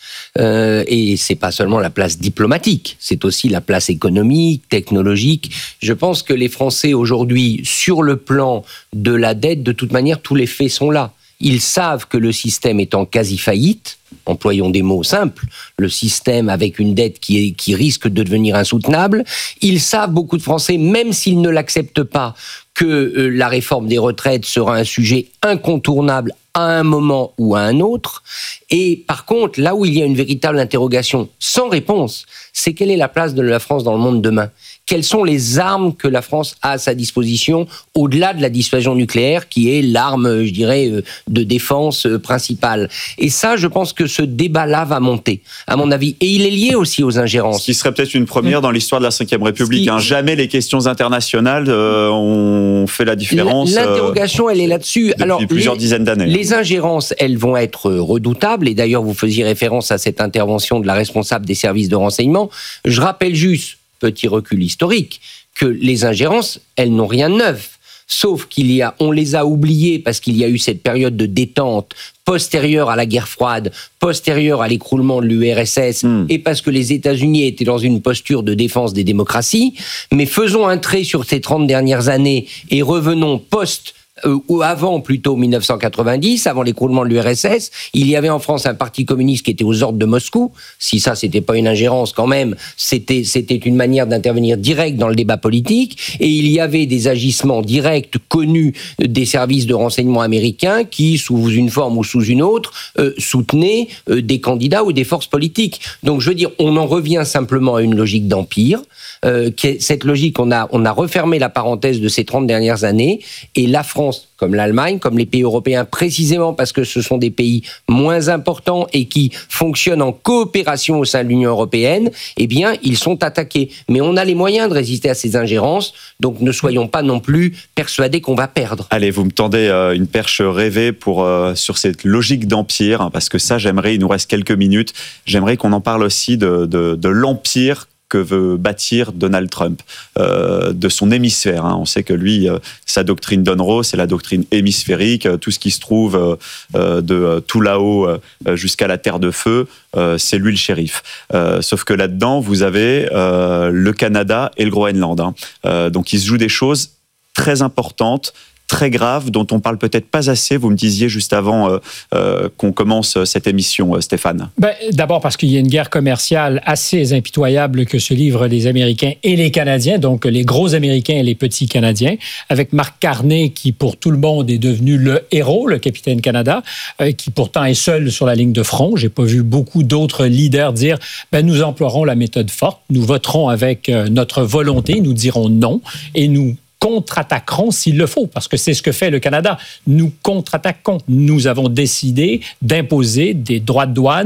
Euh, et c'est pas seulement la place diplomatique, c'est aussi la place économique, technologique. Je pense que les Français aujourd'hui, sur le plan de la dette, de toute manière, tous les faits sont là. Ils savent que le système est en quasi-faillite, employons des mots simples, le système avec une dette qui, est, qui risque de devenir insoutenable. Ils savent, beaucoup de Français, même s'ils ne l'acceptent pas, que euh, la réforme des retraites sera un sujet incontournable à un moment ou à un autre. Et par contre, là où il y a une véritable interrogation sans réponse, c'est quelle est la place de la France dans le monde demain ? Quelles sont les armes que la France a à sa disposition, au-delà de la dissuasion nucléaire, qui est l'arme, je dirais, de défense principale. Et ça, je pense que ce débat-là va monter, à mon avis. Et il est lié aussi aux ingérences. Ce qui serait peut-être une première dans l'histoire de la cinquième République. Qui... Hein. Jamais les questions internationales euh, ont fait la différence. L'interrogation, euh, elle est là-dessus. Depuis Alors, plusieurs les, dizaines d'années. Les ingérences, elles vont être redoutables. Et d'ailleurs, vous faisiez référence à cette intervention de la responsable des services de renseignement. Je rappelle juste, petit recul historique, que les ingérences, elles n'ont rien de neuf. Sauf qu'il y a, on les a oubliées parce qu'il y a eu cette période de détente postérieure à la guerre froide, postérieure à l'écroulement de l'U R S S, mmh. et parce que les États-Unis étaient dans une posture de défense des démocraties. Mais faisons un trait sur ces trente dernières années et revenons post- Euh, ou avant plutôt dix-neuf cent quatre-vingt-dix, avant l'écroulement de l'U R S S, il y avait en France un parti communiste qui était aux ordres de Moscou. Si ça, c'était pas une ingérence quand même, c'était, c'était une manière d'intervenir direct dans le débat politique. Et il y avait des agissements directs connus des services de renseignement américains qui, sous une forme ou sous une autre, euh, soutenaient euh, des candidats ou des forces politiques. Donc je veux dire, on en revient simplement à une logique d'empire. Euh, cette logique, on a, on a refermé la parenthèse de ces trente dernières années, et la France, comme l'Allemagne, comme les pays européens, précisément parce que ce sont des pays moins importants et qui fonctionnent en coopération au sein de l'Union européenne, eh bien, ils sont attaqués. Mais on a les moyens de résister à ces ingérences, donc ne soyons pas non plus persuadés qu'on va perdre. Allez, vous me tendez euh, une perche rêvée pour, euh, sur cette logique d'empire, hein, parce que ça, j'aimerais, il nous reste quelques minutes, j'aimerais qu'on en parle aussi de, de, de l'empire que veut bâtir Donald Trump, euh, de son hémisphère. Hein. On sait que lui, euh, sa doctrine Donroe, c'est la doctrine hémisphérique. Tout ce qui se trouve euh, euh, de euh, tout là-haut euh, jusqu'à la Terre de Feu, euh, c'est lui le shérif. Euh, sauf que là-dedans, vous avez euh, le Canada et le Groenland. Hein. Euh, donc, il se joue des choses très importantes, très grave, dont on parle peut-être pas assez. Vous me disiez juste avant euh, euh, qu'on commence cette émission, euh, Stéphane. Ben, d'abord parce qu'il y a une guerre commerciale assez impitoyable que se livrent les Américains et les Canadiens, donc les gros Américains et les petits Canadiens, avec Mark Carney qui, pour tout le monde, est devenu le héros, le capitaine Canada, euh, qui pourtant est seul sur la ligne de front. J'ai pas vu beaucoup d'autres leaders dire ben, nous emploierons la méthode forte, nous voterons avec euh, notre volonté, nous dirons non et nous contre-attaquerons s'il le faut, parce que c'est ce que fait le Canada. Nous contre-attaquons. Nous avons décidé d'imposer des droits de douane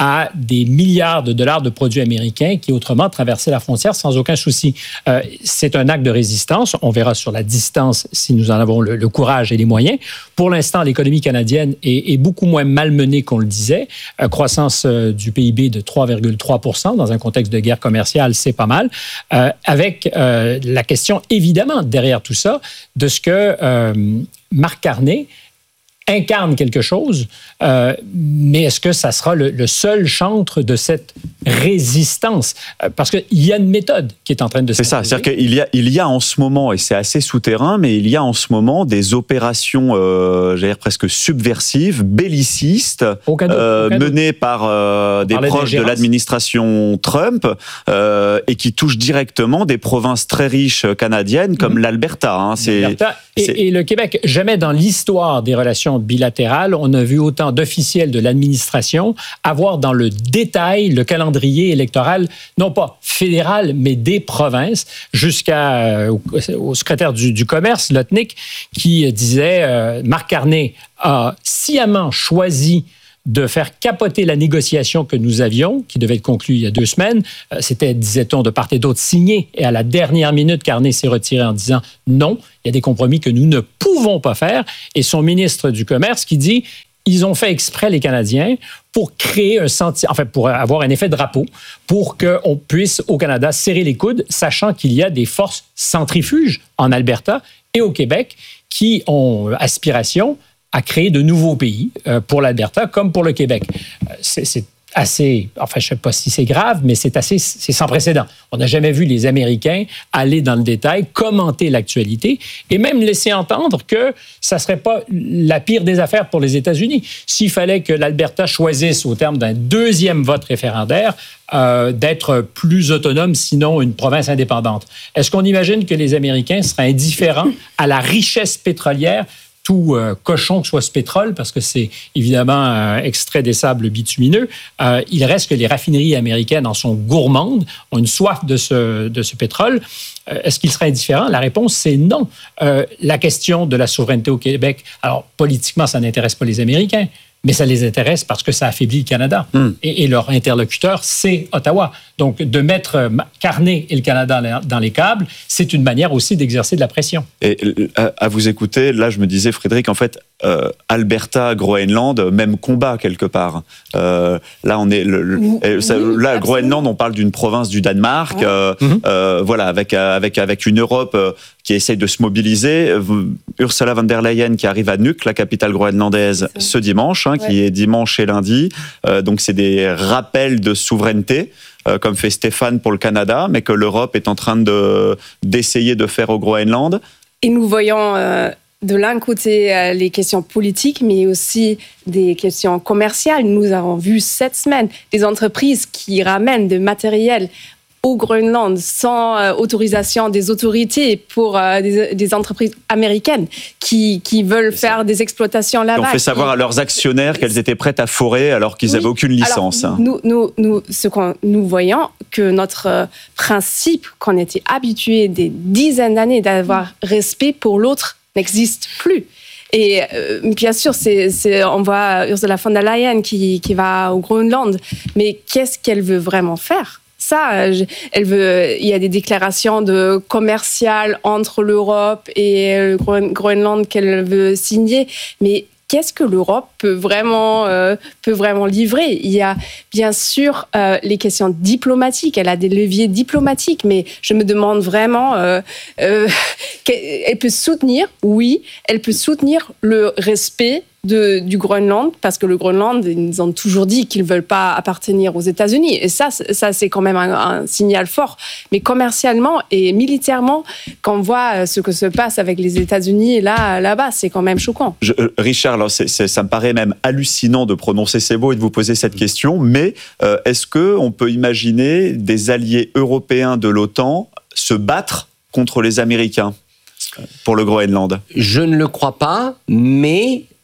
à des milliards de dollars de produits américains qui autrement traversaient la frontière sans aucun souci. Euh, c'est un acte de résistance. On verra sur la distance si nous en avons le, le courage et les moyens. Pour l'instant, l'économie canadienne est, est beaucoup moins malmenée qu'on le disait. Euh, croissance euh, du P I B de trois virgule trois pour cent dans un contexte de guerre commerciale, c'est pas mal. Euh, avec euh, la question, évidemment, derrière tout ça, de ce que euh, Marc Carney incarne quelque chose, euh, mais est-ce que ça sera le, le seul chantre de cette résistance? Euh, parce qu'il y a une méthode qui est en train de se... C'est ça, c'est-à-dire qu'il y a, il y a en ce moment, et c'est assez souterrain, mais il y a en ce moment des opérations, euh, j'allais dire presque subversives, bellicistes, euh, menées par euh, des proches de l'administration Trump, euh, et qui touchent directement des provinces très riches canadiennes, comme mmh. l'Alberta. Hein, c'est, L'Alberta et, c'est... et le Québec. Jamais dans l'histoire des relations bilatérales, on a vu autant d'officiels de l'administration avoir dans le détail le calendrier électoral, non pas fédéral, mais des provinces, jusqu'à euh, au secrétaire du, du commerce, Lotnick, qui disait euh, Marc Carney a sciemment choisi de faire capoter la négociation que nous avions, qui devait être conclue il y a deux semaines. C'était, disait-on, de part et d'autre signé. Et à la dernière minute, Carney s'est retiré en disant non, il y a des compromis que nous ne pouvons pas faire. Et son ministre du Commerce qui dit ils ont fait exprès, les Canadiens, pour créer un sentiment, enfin, pour avoir un effet drapeau, pour qu'on puisse, au Canada, serrer les coudes, sachant qu'il y a des forces centrifuges en Alberta et au Québec qui ont aspiration à créer de nouveaux pays euh, pour l'Alberta comme pour le Québec. Euh, c'est, c'est assez, enfin, je ne sais pas si c'est grave, mais c'est assez, c'est sans précédent. On n'a jamais vu les Américains aller dans le détail, commenter l'actualité et même laisser entendre que ça ne serait pas la pire des affaires pour les États-Unis. S'il fallait que l'Alberta choisisse, au terme d'un deuxième vote référendaire, euh, d'être plus autonome, sinon une province indépendante. Est-ce qu'on imagine que les Américains seraient indifférents à la richesse pétrolière tout euh, cochon que soit ce pétrole, parce que c'est évidemment euh, extrait des sables bitumineux, euh, il reste que les raffineries américaines en sont gourmandes, ont une soif de ce, de ce pétrole. Euh, est-ce qu'il serait indifférent? La réponse, c'est non. Euh, la question de la souveraineté au Québec, alors politiquement, ça n'intéresse pas les Américains, mais ça les intéresse parce que ça affaiblit le Canada. Mm. Et, et leur interlocuteur, c'est Ottawa. Donc, de mettre Carney et le Canada dans les câbles, c'est une manière aussi d'exercer de la pression. Et à, à vous écouter, là, je me disais, Frédéric, en fait, euh, Alberta, Groenland, même combat quelque part. Euh, là, on est, le, le, oui, ça, là, Groenland, on parle d'une province du Danemark, ouais. euh, mm-hmm. euh, voilà, avec avec avec une Europe euh, qui essaye de se mobiliser. Ursula von der Leyen qui arrive à Nuuk, la capitale groenlandaise, ce dimanche, hein, ouais. qui est dimanche et lundi. Euh, donc, c'est des rappels de souveraineté. Euh, comme fait Stéphane pour le Canada, mais que l'Europe est en train de, d'essayer de faire au Groenland. Et nous voyons euh, de l'un côté euh, les questions politiques, mais aussi des questions commerciales. Nous avons vu cette semaine des entreprises qui ramènent de matériel au Groenland sans euh, autorisation des autorités pour euh, des, des entreprises américaines qui, qui veulent faire des exploitations là-bas. Ils ont fait savoir à leurs actionnaires qu'elles étaient prêtes à forer alors qu'ils n'avaient oui. aucune licence. Alors, nous, nous, nous, ce que nous voyons, que notre euh, principe qu'on était habitué des dizaines d'années d'avoir respect pour l'autre n'existe plus. Et euh, bien sûr, c'est, c'est, on voit Ursula von der Leyen qui, qui va au Groenland, mais qu'est-ce qu'elle veut vraiment faire ? Ça, elle veut, il y a des déclarations de commerciales entre l'Europe et le Groenland qu'elle veut signer, mais qu'est-ce que l'Europe peut vraiment, euh, peut vraiment livrer? Il y a bien sûr euh, les questions diplomatiques, elle a des leviers diplomatiques, mais je me demande vraiment, euh, euh, elle peut soutenir, oui, elle peut soutenir le respect De, du Groenland, parce que le Groenland, ils ont toujours dit qu'ils ne veulent pas appartenir aux États-Unis. Et ça, ça c'est quand même un, un signal fort. Mais commercialement et militairement, quand on voit ce que se passe avec les États-Unis là, là-bas, c'est quand même choquant. Je, Richard, alors c'est, c'est, ça me paraît même hallucinant de prononcer ces mots et de vous poser cette question, mais euh, est-ce qu'on peut imaginer des alliés européens de l'OTAN se battre contre les Américains pour le Groenland? Je ne le crois pas, mais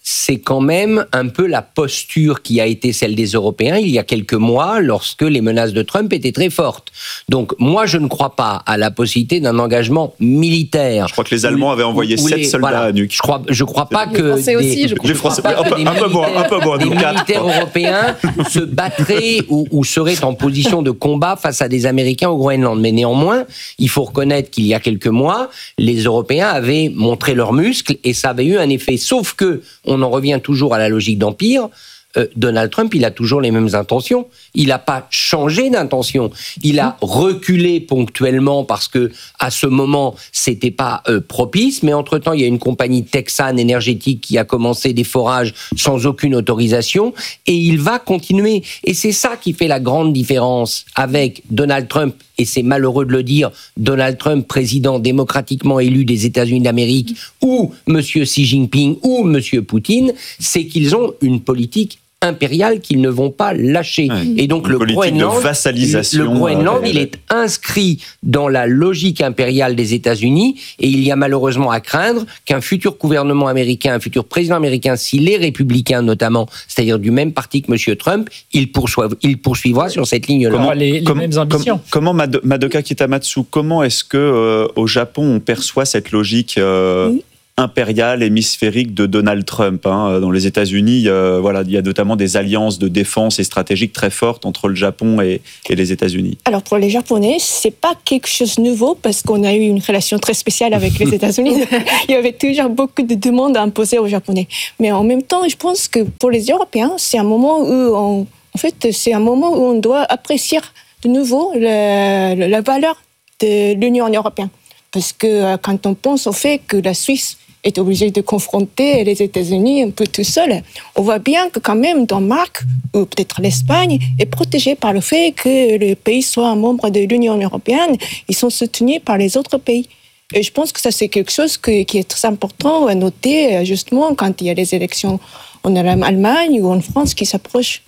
c'est quand même un peu la posture qui a été celle des Européens il y a quelques mois, lorsque les menaces de Trump étaient très fortes. Donc, moi, je ne crois pas à la possibilité d'un engagement militaire. Je crois que les Allemands avaient envoyé sept soldats voilà, à Nuuk. Je crois, je crois pas que... Les Français des, aussi, je crois. Les Français, un peu, un peu moins, un peu moins, des nous, quatre. militaires européens se battraient ou, ou seraient en position de combat face à des Américains au Groenland. Mais néanmoins, il faut reconnaître qu'il y a quelques mois, les Européens avaient montré leurs muscles et ça avait eu un effet. Sauf que, on en revient toujours à la logique d'empire, euh, Donald Trump, il a toujours les mêmes intentions. Il n'a pas changé d'intention. Il a reculé ponctuellement parce que, à ce moment, c'était pas euh, propice. Mais entre-temps, il y a une compagnie texane énergétique qui a commencé des forages sans aucune autorisation et il va continuer. Et c'est ça qui fait la grande différence avec Donald Trump. Et c'est malheureux de le dire, Donald Trump, président démocratiquement élu des États-Unis d'Amérique, ou M. Xi Jinping, ou M. Poutine, c'est qu'ils ont une politique impériale qu'ils ne vont pas lâcher. Ouais, et donc une le politique Groenland, de vassalisation, le Groenland, euh, il est inscrit dans la logique impériale des États-Unis et il y a malheureusement à craindre qu'un futur gouvernement américain, un futur président américain, s'il est républicain notamment, c'est-à-dire du même parti que M. Trump, il, poursuiv, il poursuivra sur cette ligne-là. Comment, les, les comme, mêmes ambitions. Comment, comment Madoka Kitamatsu, comment est-ce que euh, au Japon on perçoit cette logique euh, oui. impériale, hémisphérique de Donald Trump, hein. Dans les États-Unis, euh, voilà, il y a notamment des alliances de défense et stratégiques très fortes entre le Japon et, et les États-Unis. Alors pour les Japonais, c'est pas quelque chose de nouveau parce qu'on a eu une relation très spéciale avec les États-Unis. Il y avait toujours beaucoup de demandes à imposer aux Japonais. Mais en même temps, je pense que pour les Européens, c'est un moment où on, en fait, c'est un moment où on doit apprécier de nouveau le, la valeur de l'Union européenne. Parce que quand on pense au fait que la Suisse est obligé de confronter les États-Unis un peu tout seul, on voit bien que quand même Danemark ou peut-être l'Espagne est protégée par le fait que le pays soit un membre de l'Union européenne. Ils sont soutenus par les autres pays. Et je pense que ça, c'est quelque chose que, qui est très important à noter justement quand il y a les élections en Allemagne ou en France qui s'approchent.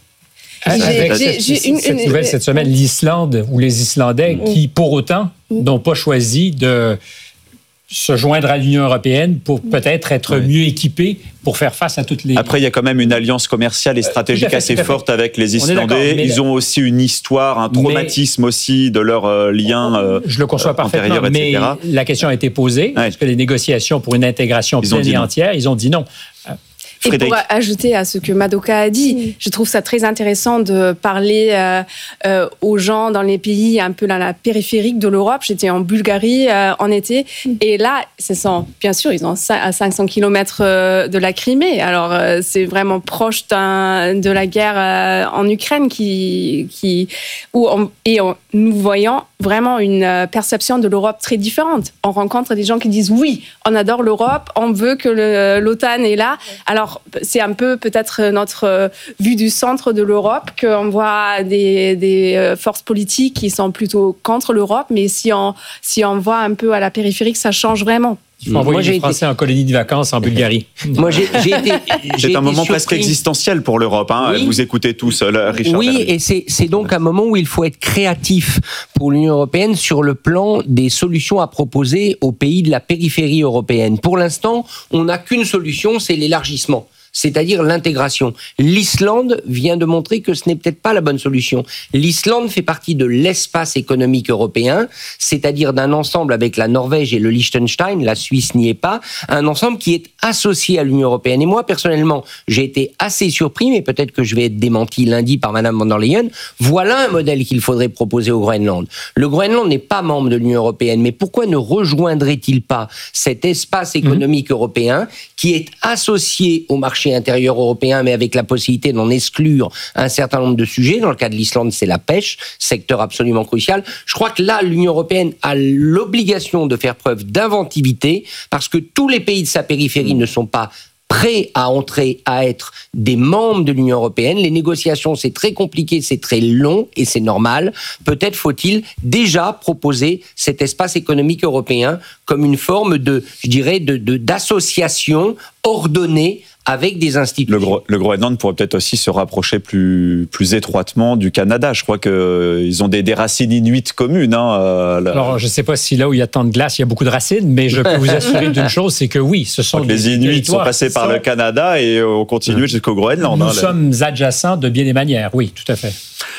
Avec j'ai, j'ai, cette, une, cette nouvelle cette semaine, l'Islande ou les Islandais mmh. qui, pour autant, mmh. n'ont pas choisi de se joindre à l'Union européenne pour peut-être être oui. mieux équipés pour faire face à toutes les... Après, il y a quand même une alliance commerciale et stratégique euh, fait, assez forte avec les Islandais. Ils le... ont aussi une histoire, un traumatisme mais... aussi de leur euh, lien euh, Je le conçois parfaitement, mais la question a été posée. Ouais. Est-ce que les négociations pour une intégration pleine et entière, ils ont dit non. Frédéric. Et pour ajouter à ce que Madoka a dit, mmh. je trouve ça très intéressant de parler euh, euh, aux gens dans les pays un peu dans la périphérique de l'Europe. J'étais en Bulgarie euh, en été mmh. et là, ce sont, bien sûr, ils sont à cinq cents kilomètres de la Crimée. Alors, euh, c'est vraiment proche d'un, de la guerre euh, en Ukraine qui, qui, où on, et on, nous voyons vraiment une perception de l'Europe très différente. On rencontre des gens qui disent oui, on adore l'Europe, on veut que le, l'OTAN est là. Alors, c'est un peu peut-être notre vue du centre de l'Europe qu'on voit des, des forces politiques qui sont plutôt contre l'Europe, mais si on, si on voit un peu à la périphérique, ça change vraiment. Il faut envoyer les Français été... en colonie de vacances en Bulgarie. Moi, j'ai, j'ai été, j'ai c'est un été moment surpris. presque existentiel pour l'Europe. Hein. Oui. Vous écoutez tous, euh, Richard. Oui, Berry. Et c'est, c'est donc un moment où il faut être créatif pour l'Union européenne sur le plan des solutions à proposer aux pays de la périphérie européenne. Pour l'instant, on n'a qu'une solution, c'est l'élargissement. C'est-à-dire l'intégration. L'Islande vient de montrer que ce n'est peut-être pas la bonne solution. L'Islande fait partie de l'espace économique européen, c'est-à-dire d'un ensemble avec la Norvège et le Liechtenstein, la Suisse n'y est pas, un ensemble qui est associé à l'Union européenne. Et moi, personnellement, j'ai été assez surpris, mais peut-être que je vais être démenti lundi par Madame von der Leyen. Voilà un modèle qu'il faudrait proposer au Groenland. Le Groenland n'est pas membre de l'Union européenne, mais pourquoi ne rejoindrait-il pas cet espace économique mmh. européen qui est associé au marché intérieur européen, mais avec la possibilité d'en exclure un certain nombre de sujets. Dans le cas de l'Islande, c'est la pêche, secteur absolument crucial. Je crois que là, l'Union européenne a l'obligation de faire preuve d'inventivité, parce que tous les pays de sa périphérie ne sont pas prêts à entrer, à être des membres de l'Union européenne. Les négociations, c'est très compliqué, c'est très long et c'est normal. Peut-être faut-il déjà proposer cet espace économique européen comme une forme de, je dirais, de, de, d'association ordonnée avec des institutions. Le, Gro- le Groenland pourrait peut-être aussi se rapprocher plus, plus étroitement du Canada. Je crois qu'ils ont des, des racines inuites communes. Hein, euh, la... Alors, je ne sais pas si là où il y a tant de glace, il y a beaucoup de racines, mais je peux vous assurer d'une chose, c'est que oui, ce sont des Les Inuits sont passés par sont... le Canada et ont continué jusqu'au Groenland. Nous hein, sommes là. adjacents de bien des manières, oui, tout à fait.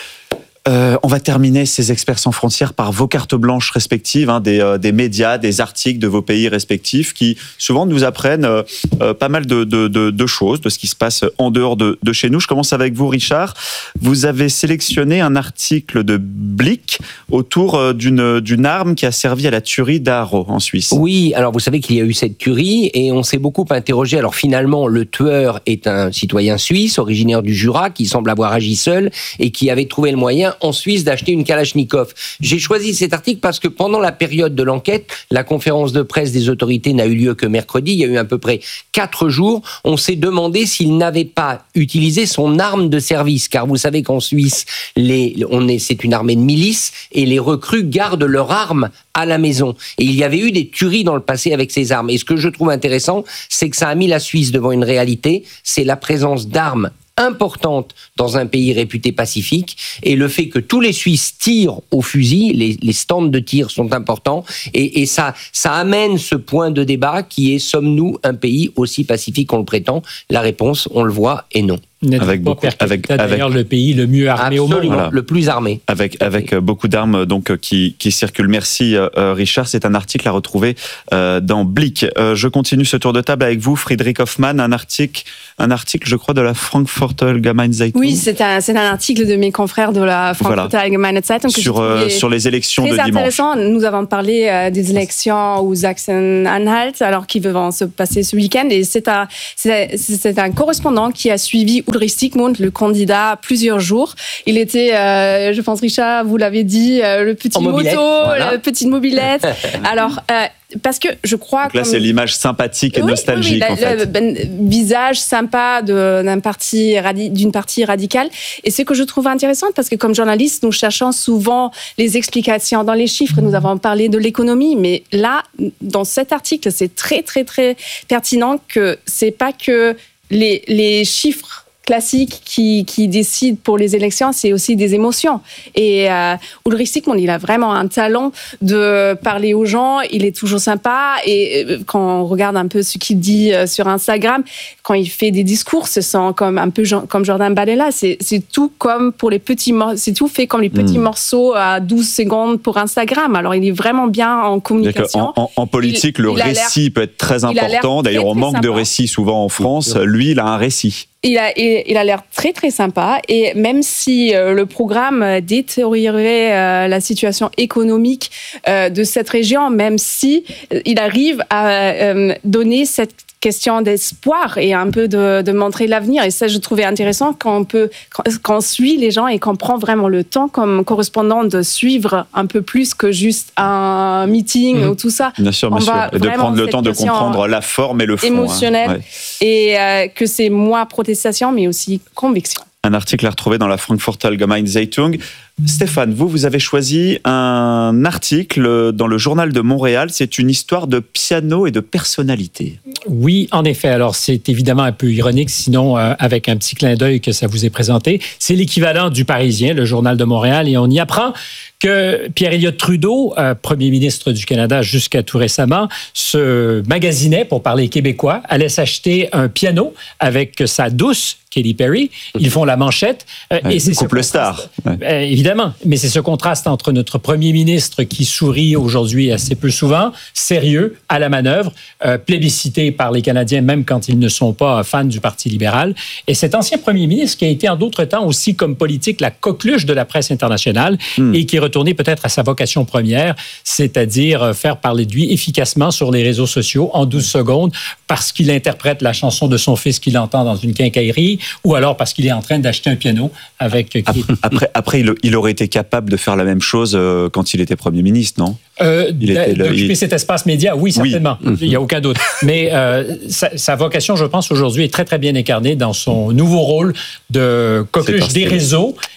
Euh, on va terminer ces Experts sans frontières par vos cartes blanches respectives, hein, des, euh, des médias, des articles de vos pays respectifs qui souvent nous apprennent euh, euh, pas mal de, de, de, de choses, de ce qui se passe en dehors de, de chez nous. Je commence avec vous, Richard. Vous avez sélectionné un article de Blick autour euh, d'une, d'une arme qui a servi à la tuerie d'Aarau en Suisse. Oui, alors vous savez qu'il y a eu cette tuerie et on s'est beaucoup interrogé. Alors finalement, le tueur est un citoyen suisse, originaire du Jura, qui semble avoir agi seul et qui avait trouvé le moyen en Suisse d'acheter une Kalachnikov. J'ai choisi cet article parce que pendant la période de l'enquête, la conférence de presse des autorités n'a eu lieu que mercredi. Il y a eu à peu près quatre jours. On s'est demandé s'il n'avait pas utilisé son arme de service, car vous savez qu'en Suisse, les, on est, c'est une armée de milice et les recrues gardent leurs armes à la maison. Et il y avait eu des tueries dans le passé avec ces armes. Et ce que je trouve intéressant, c'est que ça a mis la Suisse devant une réalité, c'est la présence d'armes importante dans un pays réputé pacifique et le fait que tous les Suisses tirent au fusil, les, les stands de tir sont importants et, et ça, ça amène ce point de débat qui est sommes-nous un pays aussi pacifique qu'on le prétend? La réponse, on le voit, est non. Avec beaucoup, avec, d'ailleurs avec, le pays le mieux armé absolument, au monde. voilà. Le plus armé. Avec, avec beaucoup d'armes donc, qui, qui circulent. Merci euh, Richard, c'est un article à retrouver euh, dans Blick. Euh, je continue ce tour de table avec vous, Friedrich Hoffmann, un article, un article je crois, de la Frankfurter Allgemeine Zeitung. Oui, c'est un, c'est un article de mes confrères de la Frankfurter voilà. Allgemeine Zeitung. Que sur, euh, sur les élections de dimanche. Très intéressant. Nous avons parlé euh, des élections au Sachsen-Anhalt, alors qui vont se passer ce week-end. Et c'est un, c'est, c'est un correspondant qui a suivi Ulrich Siegmund, le candidat, plusieurs jours. Il était, euh, je pense, Richard, vous l'avez dit, euh, le petit moto, voilà. la petite mobilette. Alors, euh, parce que je crois... Donc là, comme... c'est l'image sympathique et oui, nostalgique, oui, oui, en fait. Le ben, visage sympa de, d'un parti, d'une partie radicale. Et c'est que je trouve intéressant, parce que comme journaliste, nous cherchons souvent les explications dans les chiffres. Nous avons parlé de l'économie, mais là, dans cet article, c'est très, très, très pertinent que c'est pas que les, les chiffres classique qui, qui décide pour les élections, c'est aussi des émotions. Et euh, Ulrich Siegmund, il a vraiment un talent de parler aux gens, il est toujours sympa, et quand on regarde un peu ce qu'il dit sur Instagram, quand il fait des discours, ce sont comme un peu comme Jordan Bardella, c'est, c'est tout comme pour les petits c'est tout fait comme les petits mmh. morceaux à douze secondes pour Instagram. Alors il est vraiment bien en communication. En, en, en politique, il, le il récit peut être très important. D'ailleurs, on manque sympa. de récits souvent en France. Lui, il a un récit. Il a, il, il a l'air très très sympa, et même si euh, le programme détériorerait euh, la situation économique euh, de cette région, même si euh, il arrive à euh, donner cette question d'espoir et un peu de, de montrer l'avenir. Et ça, je trouvais intéressant quand on peut, quand, quand on suit les gens et qu'on prend vraiment le temps comme correspondant de suivre un peu plus que juste un meeting mmh. ou tout ça. Bien sûr, bien sûr. Et de prendre le temps de comprendre la forme et le fond. Émotionnel. Hein. Ouais. Et euh, que c'est moins protestation, mais aussi conviction. Un article à retrouver dans la Frankfurter Allgemeine Zeitung. Stéphane, vous, vous avez choisi un article dans le Journal de Montréal. C'est une histoire de piano et de personnalité. Oui, en effet. Alors, c'est évidemment un peu ironique, sinon, euh, avec un petit clin d'œil que ça vous est présenté. C'est l'équivalent du Parisien, le Journal de Montréal, et on y apprend que Pierre-Éliott Trudeau, euh, premier ministre du Canada jusqu'à tout récemment, se magasinait, pour parler québécois, allait s'acheter un piano avec sa douce, Katy Perry. Ils font la manchette. Euh, ouais, et c'est couple star. Ouais. Euh, évidemment, mais c'est ce contraste entre notre premier ministre qui sourit aujourd'hui assez peu souvent, sérieux, à la manœuvre, euh, plébiscité par les Canadiens, même quand ils ne sont pas fans du Parti libéral, et cet ancien premier ministre qui a été en d'autres temps aussi comme politique la coqueluche de la presse internationale mm. et qui est retourné peut-être à sa vocation première, c'est-à-dire faire parler de lui efficacement sur les réseaux sociaux en douze secondes parce qu'il interprète la chanson de son fils qu'il entend dans une quincaillerie, ou alors parce qu'il est en train d'acheter un piano avec... Après, après il, il aurait été capable de faire la même chose quand il était Premier ministre, non ? Euh, il était d'occuper il... cet espace média, oui, certainement. Oui. Il n'y a aucun doute. Mais euh, sa, sa vocation, je pense, aujourd'hui, est très, très bien incarnée dans son nouveau rôle de coqueluche des réseaux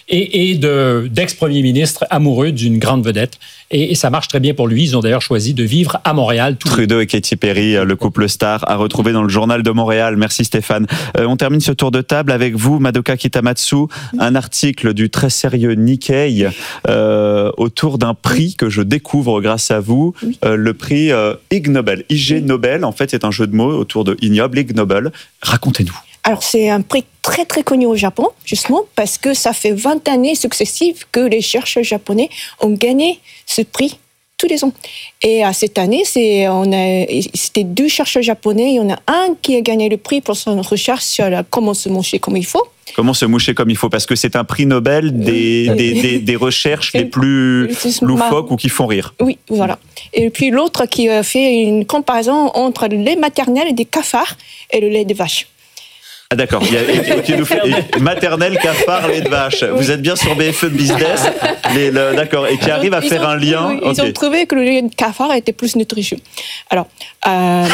et, et de, d'ex-premier ministre amoureux d'une grande vedette. Et, et ça marche très bien pour lui. Ils ont d'ailleurs choisi de vivre à Montréal. Trudeau et Katy Perry, le couple star, à retrouver dans le Journal de Montréal. Merci Stéphane. Euh, on termine ce tour de table avec vous, Madoka Kitamatsu, un article du très sérieux Nikkei euh, autour d'un prix que je découvre grâce à vous, oui. euh, le prix euh, Ig Nobel. I G Nobel, en fait, c'est un jeu de mots autour de ignoble, Ig Nobel. Racontez-nous. Alors, c'est un prix très, très connu au Japon, justement, parce que ça fait vingt années successives que les chercheurs japonais ont gagné ce prix tous les ans. Et à cette année, c'est, on a, c'était deux chercheurs japonais. Il y en a un qui a gagné le prix pour son recherche sur la, comment se moucher comme il faut. Comment se moucher comme il faut, parce que c'est un prix Nobel des, oui. des, des, des recherches les plus loufoques ou qui font rire. Oui, voilà. Et puis l'autre qui a fait une comparaison entre le lait maternel des cafards et le lait de vache. Ah d'accord, il y a, qui nous fait maternelle, cafard, lait de vache. Oui. Vous êtes bien sur B F M Business, les, le, d'accord, et qui arrive à ils faire ont, un lien. Oui, okay. Ils ont trouvé que le lait de cafard était plus nutritieux. Alors, euh...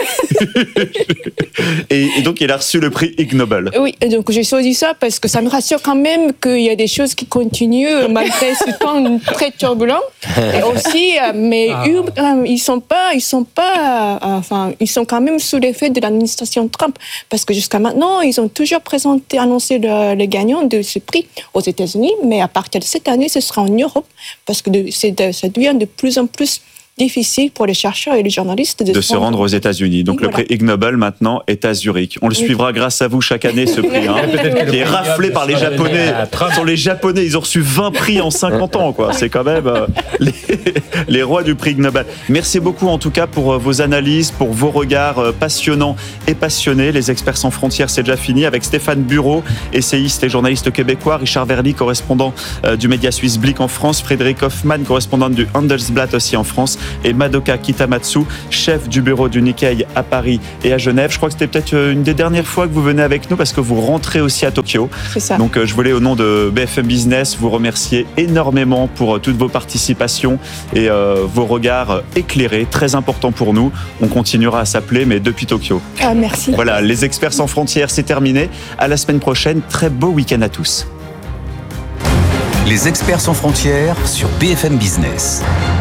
et, et donc il a reçu le prix Ig Nobel. Oui, et donc j'ai choisi ça parce que ça me rassure quand même qu'il y a des choses qui continuent malgré ce temps très turbulent. Et aussi, mais ah. ils sont pas, ils sont pas, enfin, ils sont quand même sous l'effet de l'administration Trump parce que jusqu'à maintenant. Non, ils ont toujours présenté, annoncé le, le gagnant de ce prix aux États-Unis, mais à partir de cette année, ce sera en Europe, parce que de, c'est de, ça devient de plus en plus difficile pour les chercheurs et les journalistes de, de se rendre aux États-Unis. Donc, et le voilà. prix Ig Nobel, maintenant, est à Zurich. On le oui. suivra grâce à vous chaque année, ce prix, hein, qui est raflé par les Japonais. Ce sont les Japonais, ils ont reçu vingt prix en cinquante ans, quoi. C'est quand même euh, les, les rois du prix Ig Nobel. Merci beaucoup, en tout cas, pour vos analyses, pour vos regards passionnants et passionnés. Les Experts sans frontières, c'est déjà fini, avec Stéphane Bureau, essayiste et journaliste québécois, Richard Verly, correspondant euh, du média suisse Blick en France, Frédéric Hoffmann, correspondant du Handelsblatt aussi en France, et Madoka Kitamatsu, chef du bureau du Nikkei à Paris et à Genève. Je crois que c'était peut-être une des dernières fois que vous venez avec nous parce que vous rentrez aussi à Tokyo. C'est ça. Donc je voulais, au nom de B F M Business, vous remercier énormément pour toutes vos participations et euh, vos regards éclairés, très importants pour nous. On continuera à s'appeler, mais depuis Tokyo. Ah, merci. Voilà, les Experts sans frontières, c'est terminé. À la semaine prochaine. Très beau week-end à tous. Les Experts sans frontières sur B F M Business.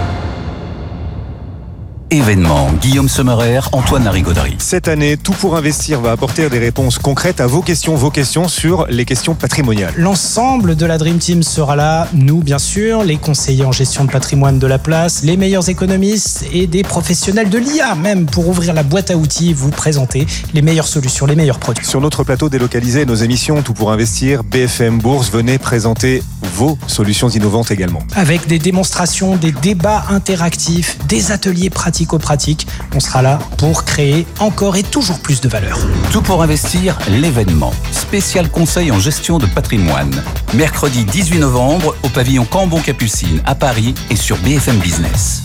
Événement, Guillaume Sommerer, Antoine Larigauderie. Cette année, Tout pour investir va apporter des réponses concrètes à vos questions, vos questions sur les questions patrimoniales. L'ensemble de la Dream Team sera là, nous bien sûr, les conseillers en gestion de patrimoine de la place, les meilleurs économistes et des professionnels de l'I A même pour ouvrir la boîte à outils, vous présenter les meilleures solutions, les meilleurs produits. Sur notre plateau délocalisé, nos émissions Tout pour investir, B F M Bourse, venez présenter vos solutions innovantes également. Avec des démonstrations, des débats interactifs, des ateliers pratiques pratique, on sera là pour créer encore et toujours plus de valeur. Tout pour investir, l'événement. Spécial conseil en gestion de patrimoine. Mercredi dix-huit novembre au pavillon Cambon-Capucine à Paris et sur B F M Business.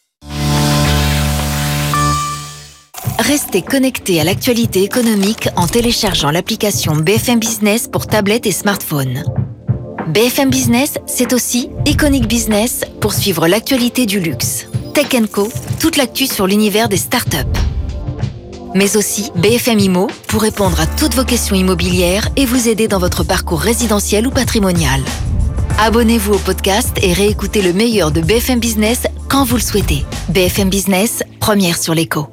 Restez connectés à l'actualité économique en téléchargeant l'application B F M Business pour tablette et smartphone. B F M Business, c'est aussi Iconic Business pour suivre l'actualité du luxe. Tech and Co, toute l'actu sur l'univers des startups. Mais aussi B F M Immo pour répondre à toutes vos questions immobilières et vous aider dans votre parcours résidentiel ou patrimonial. Abonnez-vous au podcast et réécoutez le meilleur de B F M Business quand vous le souhaitez. B F M Business, première sur l'écho.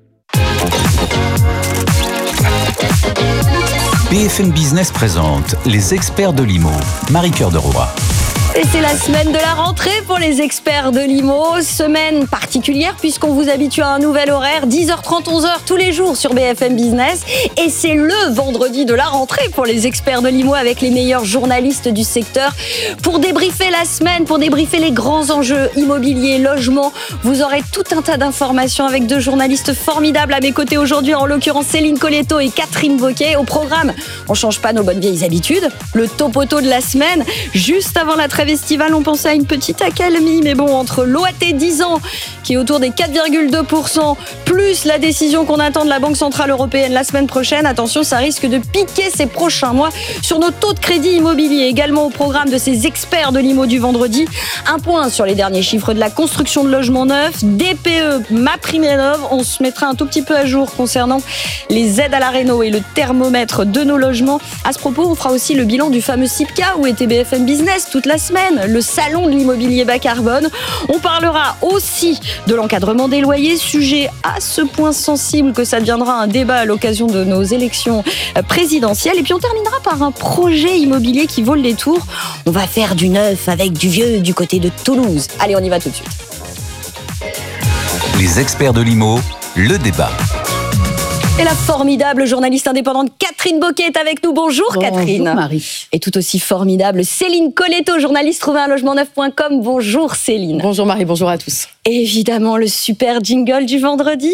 B F M Business présente les Experts de l'I M O. Marie-Cœur de Roy. Et c'est la semaine de la rentrée pour les Experts de l'I M O. Semaine particulière puisqu'on vous habitue à un nouvel horaire, dix heures trente, onze heures tous les jours sur B F M Business. Et c'est le vendredi de la rentrée pour les Experts de l'I M O avec les meilleurs journalistes du secteur pour débriefer la semaine, pour débriefer les grands enjeux immobiliers, logements. Vous aurez tout un tas d'informations avec deux journalistes formidables à mes côtés aujourd'hui, en l'occurrence Céline Colletto et Catherine Bocquet. Au programme, on change pas nos bonnes vieilles habitudes. Le topoto de la semaine, juste avant la trêve trêve estivale, on pensait à une petite accalmie. Mais bon, entre l'O A T dix ans, qui est autour des quatre virgule deux pour cent, plus la décision qu'on attend de la Banque Centrale Européenne la semaine prochaine, attention, ça risque de piquer ces prochains mois sur nos taux de crédit immobilier. Également au programme de ces experts de l'I M O du vendredi, un point sur les derniers chiffres de la construction de logements neufs, D P E, MaPrimeRénov'. On se mettra un tout petit peu à jour concernant les aides à la réno et le thermomètre de nos logements. À ce propos, on fera aussi le bilan du fameux C I P C A où était B F M Business toute la semaine, le salon de l'immobilier bas carbone. On parlera aussi de l'encadrement des loyers, sujet à ce point sensible que ça deviendra un débat à l'occasion de nos élections présidentielles. Et puis on terminera par un projet immobilier qui vaut le détour. On va faire du neuf avec du vieux du côté de Toulouse. Allez, on y va tout de suite. Les experts de l'I M O, le débat. Et la formidable journaliste indépendante Catherine Bocquet est avec nous. Bonjour, Bonjour Catherine. Bonjour Marie. Et tout aussi formidable Céline Colletto, journaliste trouver un logement neuf point com. Bonjour Céline. Bonjour Marie, bonjour à tous. Et évidemment le super jingle du vendredi.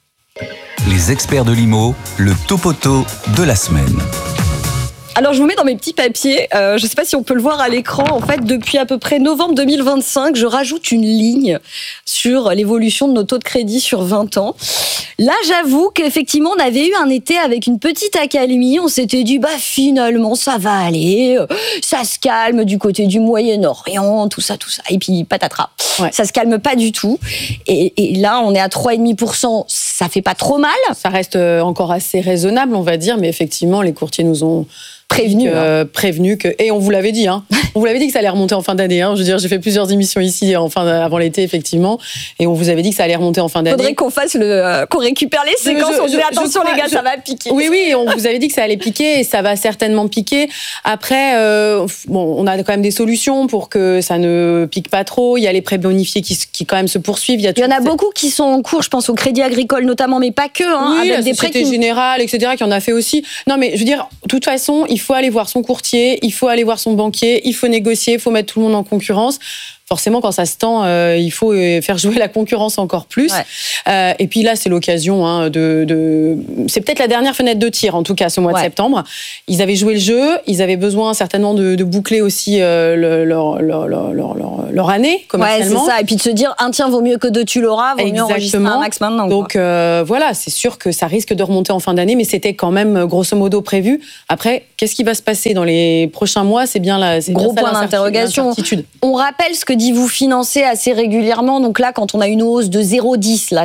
Les experts de l'I M O, le topoto de la semaine. Alors, je vous mets dans mes petits papiers, euh, je ne sais pas si on peut le voir à l'écran, en fait, depuis à peu près novembre deux mille vingt-cinq, je rajoute une ligne sur l'évolution de nos taux de crédit sur vingt ans. Là, j'avoue qu'effectivement, on avait eu un été avec une petite accalmie, on s'était dit, bah finalement, ça va aller, ça se calme du côté du Moyen-Orient, tout ça, tout ça, et puis patatras. Ouais. Ça se calme pas du tout, et, et là, on est à trois virgule cinq pour cent, ça fait pas trop mal. Ça reste encore assez raisonnable, on va dire, mais effectivement, les courtiers nous ont prévenu, euh, prévenu que, et on vous l'avait dit, hein, on vous l'avait dit que ça allait remonter en fin d'année. Hein, je veux dire, j'ai fait plusieurs émissions ici en fin, avant l'été, effectivement, et on vous avait dit que ça allait remonter en fin d'année. Faudrait qu'on fasse le, euh, qu'on récupère les séquences. Je, on disait attention crois, les gars, je, ça va piquer. Oui, oui, on vous avait dit que ça allait piquer et ça va certainement piquer. Après, euh, bon, on a quand même des solutions pour que ça ne pique pas trop. Il y a les prêts bonifiés qui, qui quand même se poursuivent. Il y, a Il y en a beaucoup qui sont en cours. Je pense au Crédit Agricole notamment, mais pas que. Hein, oui, avec la des Société prêts qui... Générale, et cetera, qui en a fait aussi. Non, mais je veux dire, de toute façon, il faut aller voir son courtier. Il faut aller voir son banquier, il faut négocier, il faut mettre tout le monde en concurrence. Forcément, quand ça se tend, euh, il faut faire jouer la concurrence encore plus. Ouais. Euh, et puis là, c'est l'occasion hein, de, de... C'est peut-être la dernière fenêtre de tir, en tout cas, ce mois ouais. de septembre. Ils avaient joué le jeu, ils avaient besoin certainement de, de boucler aussi euh, le, leur, leur, leur, leur, leur année commercialement. Ouais, c'est ça. Et puis de se dire, un tien vaut mieux que deux, tu l'auras, vaut Exactement. mieux enregistrer un max maintenant. Donc euh, voilà, c'est sûr que ça risque de remonter en fin d'année, mais c'était quand même grosso modo prévu. Après, qu'est-ce qui va se passer dans les prochains mois? C'est bien là, c'est gros bien point d'interrogation. L'incertitude. On rappelle ce que dit vous financer assez régulièrement. Donc là, quand on a une hausse de zéro virgule dix, là,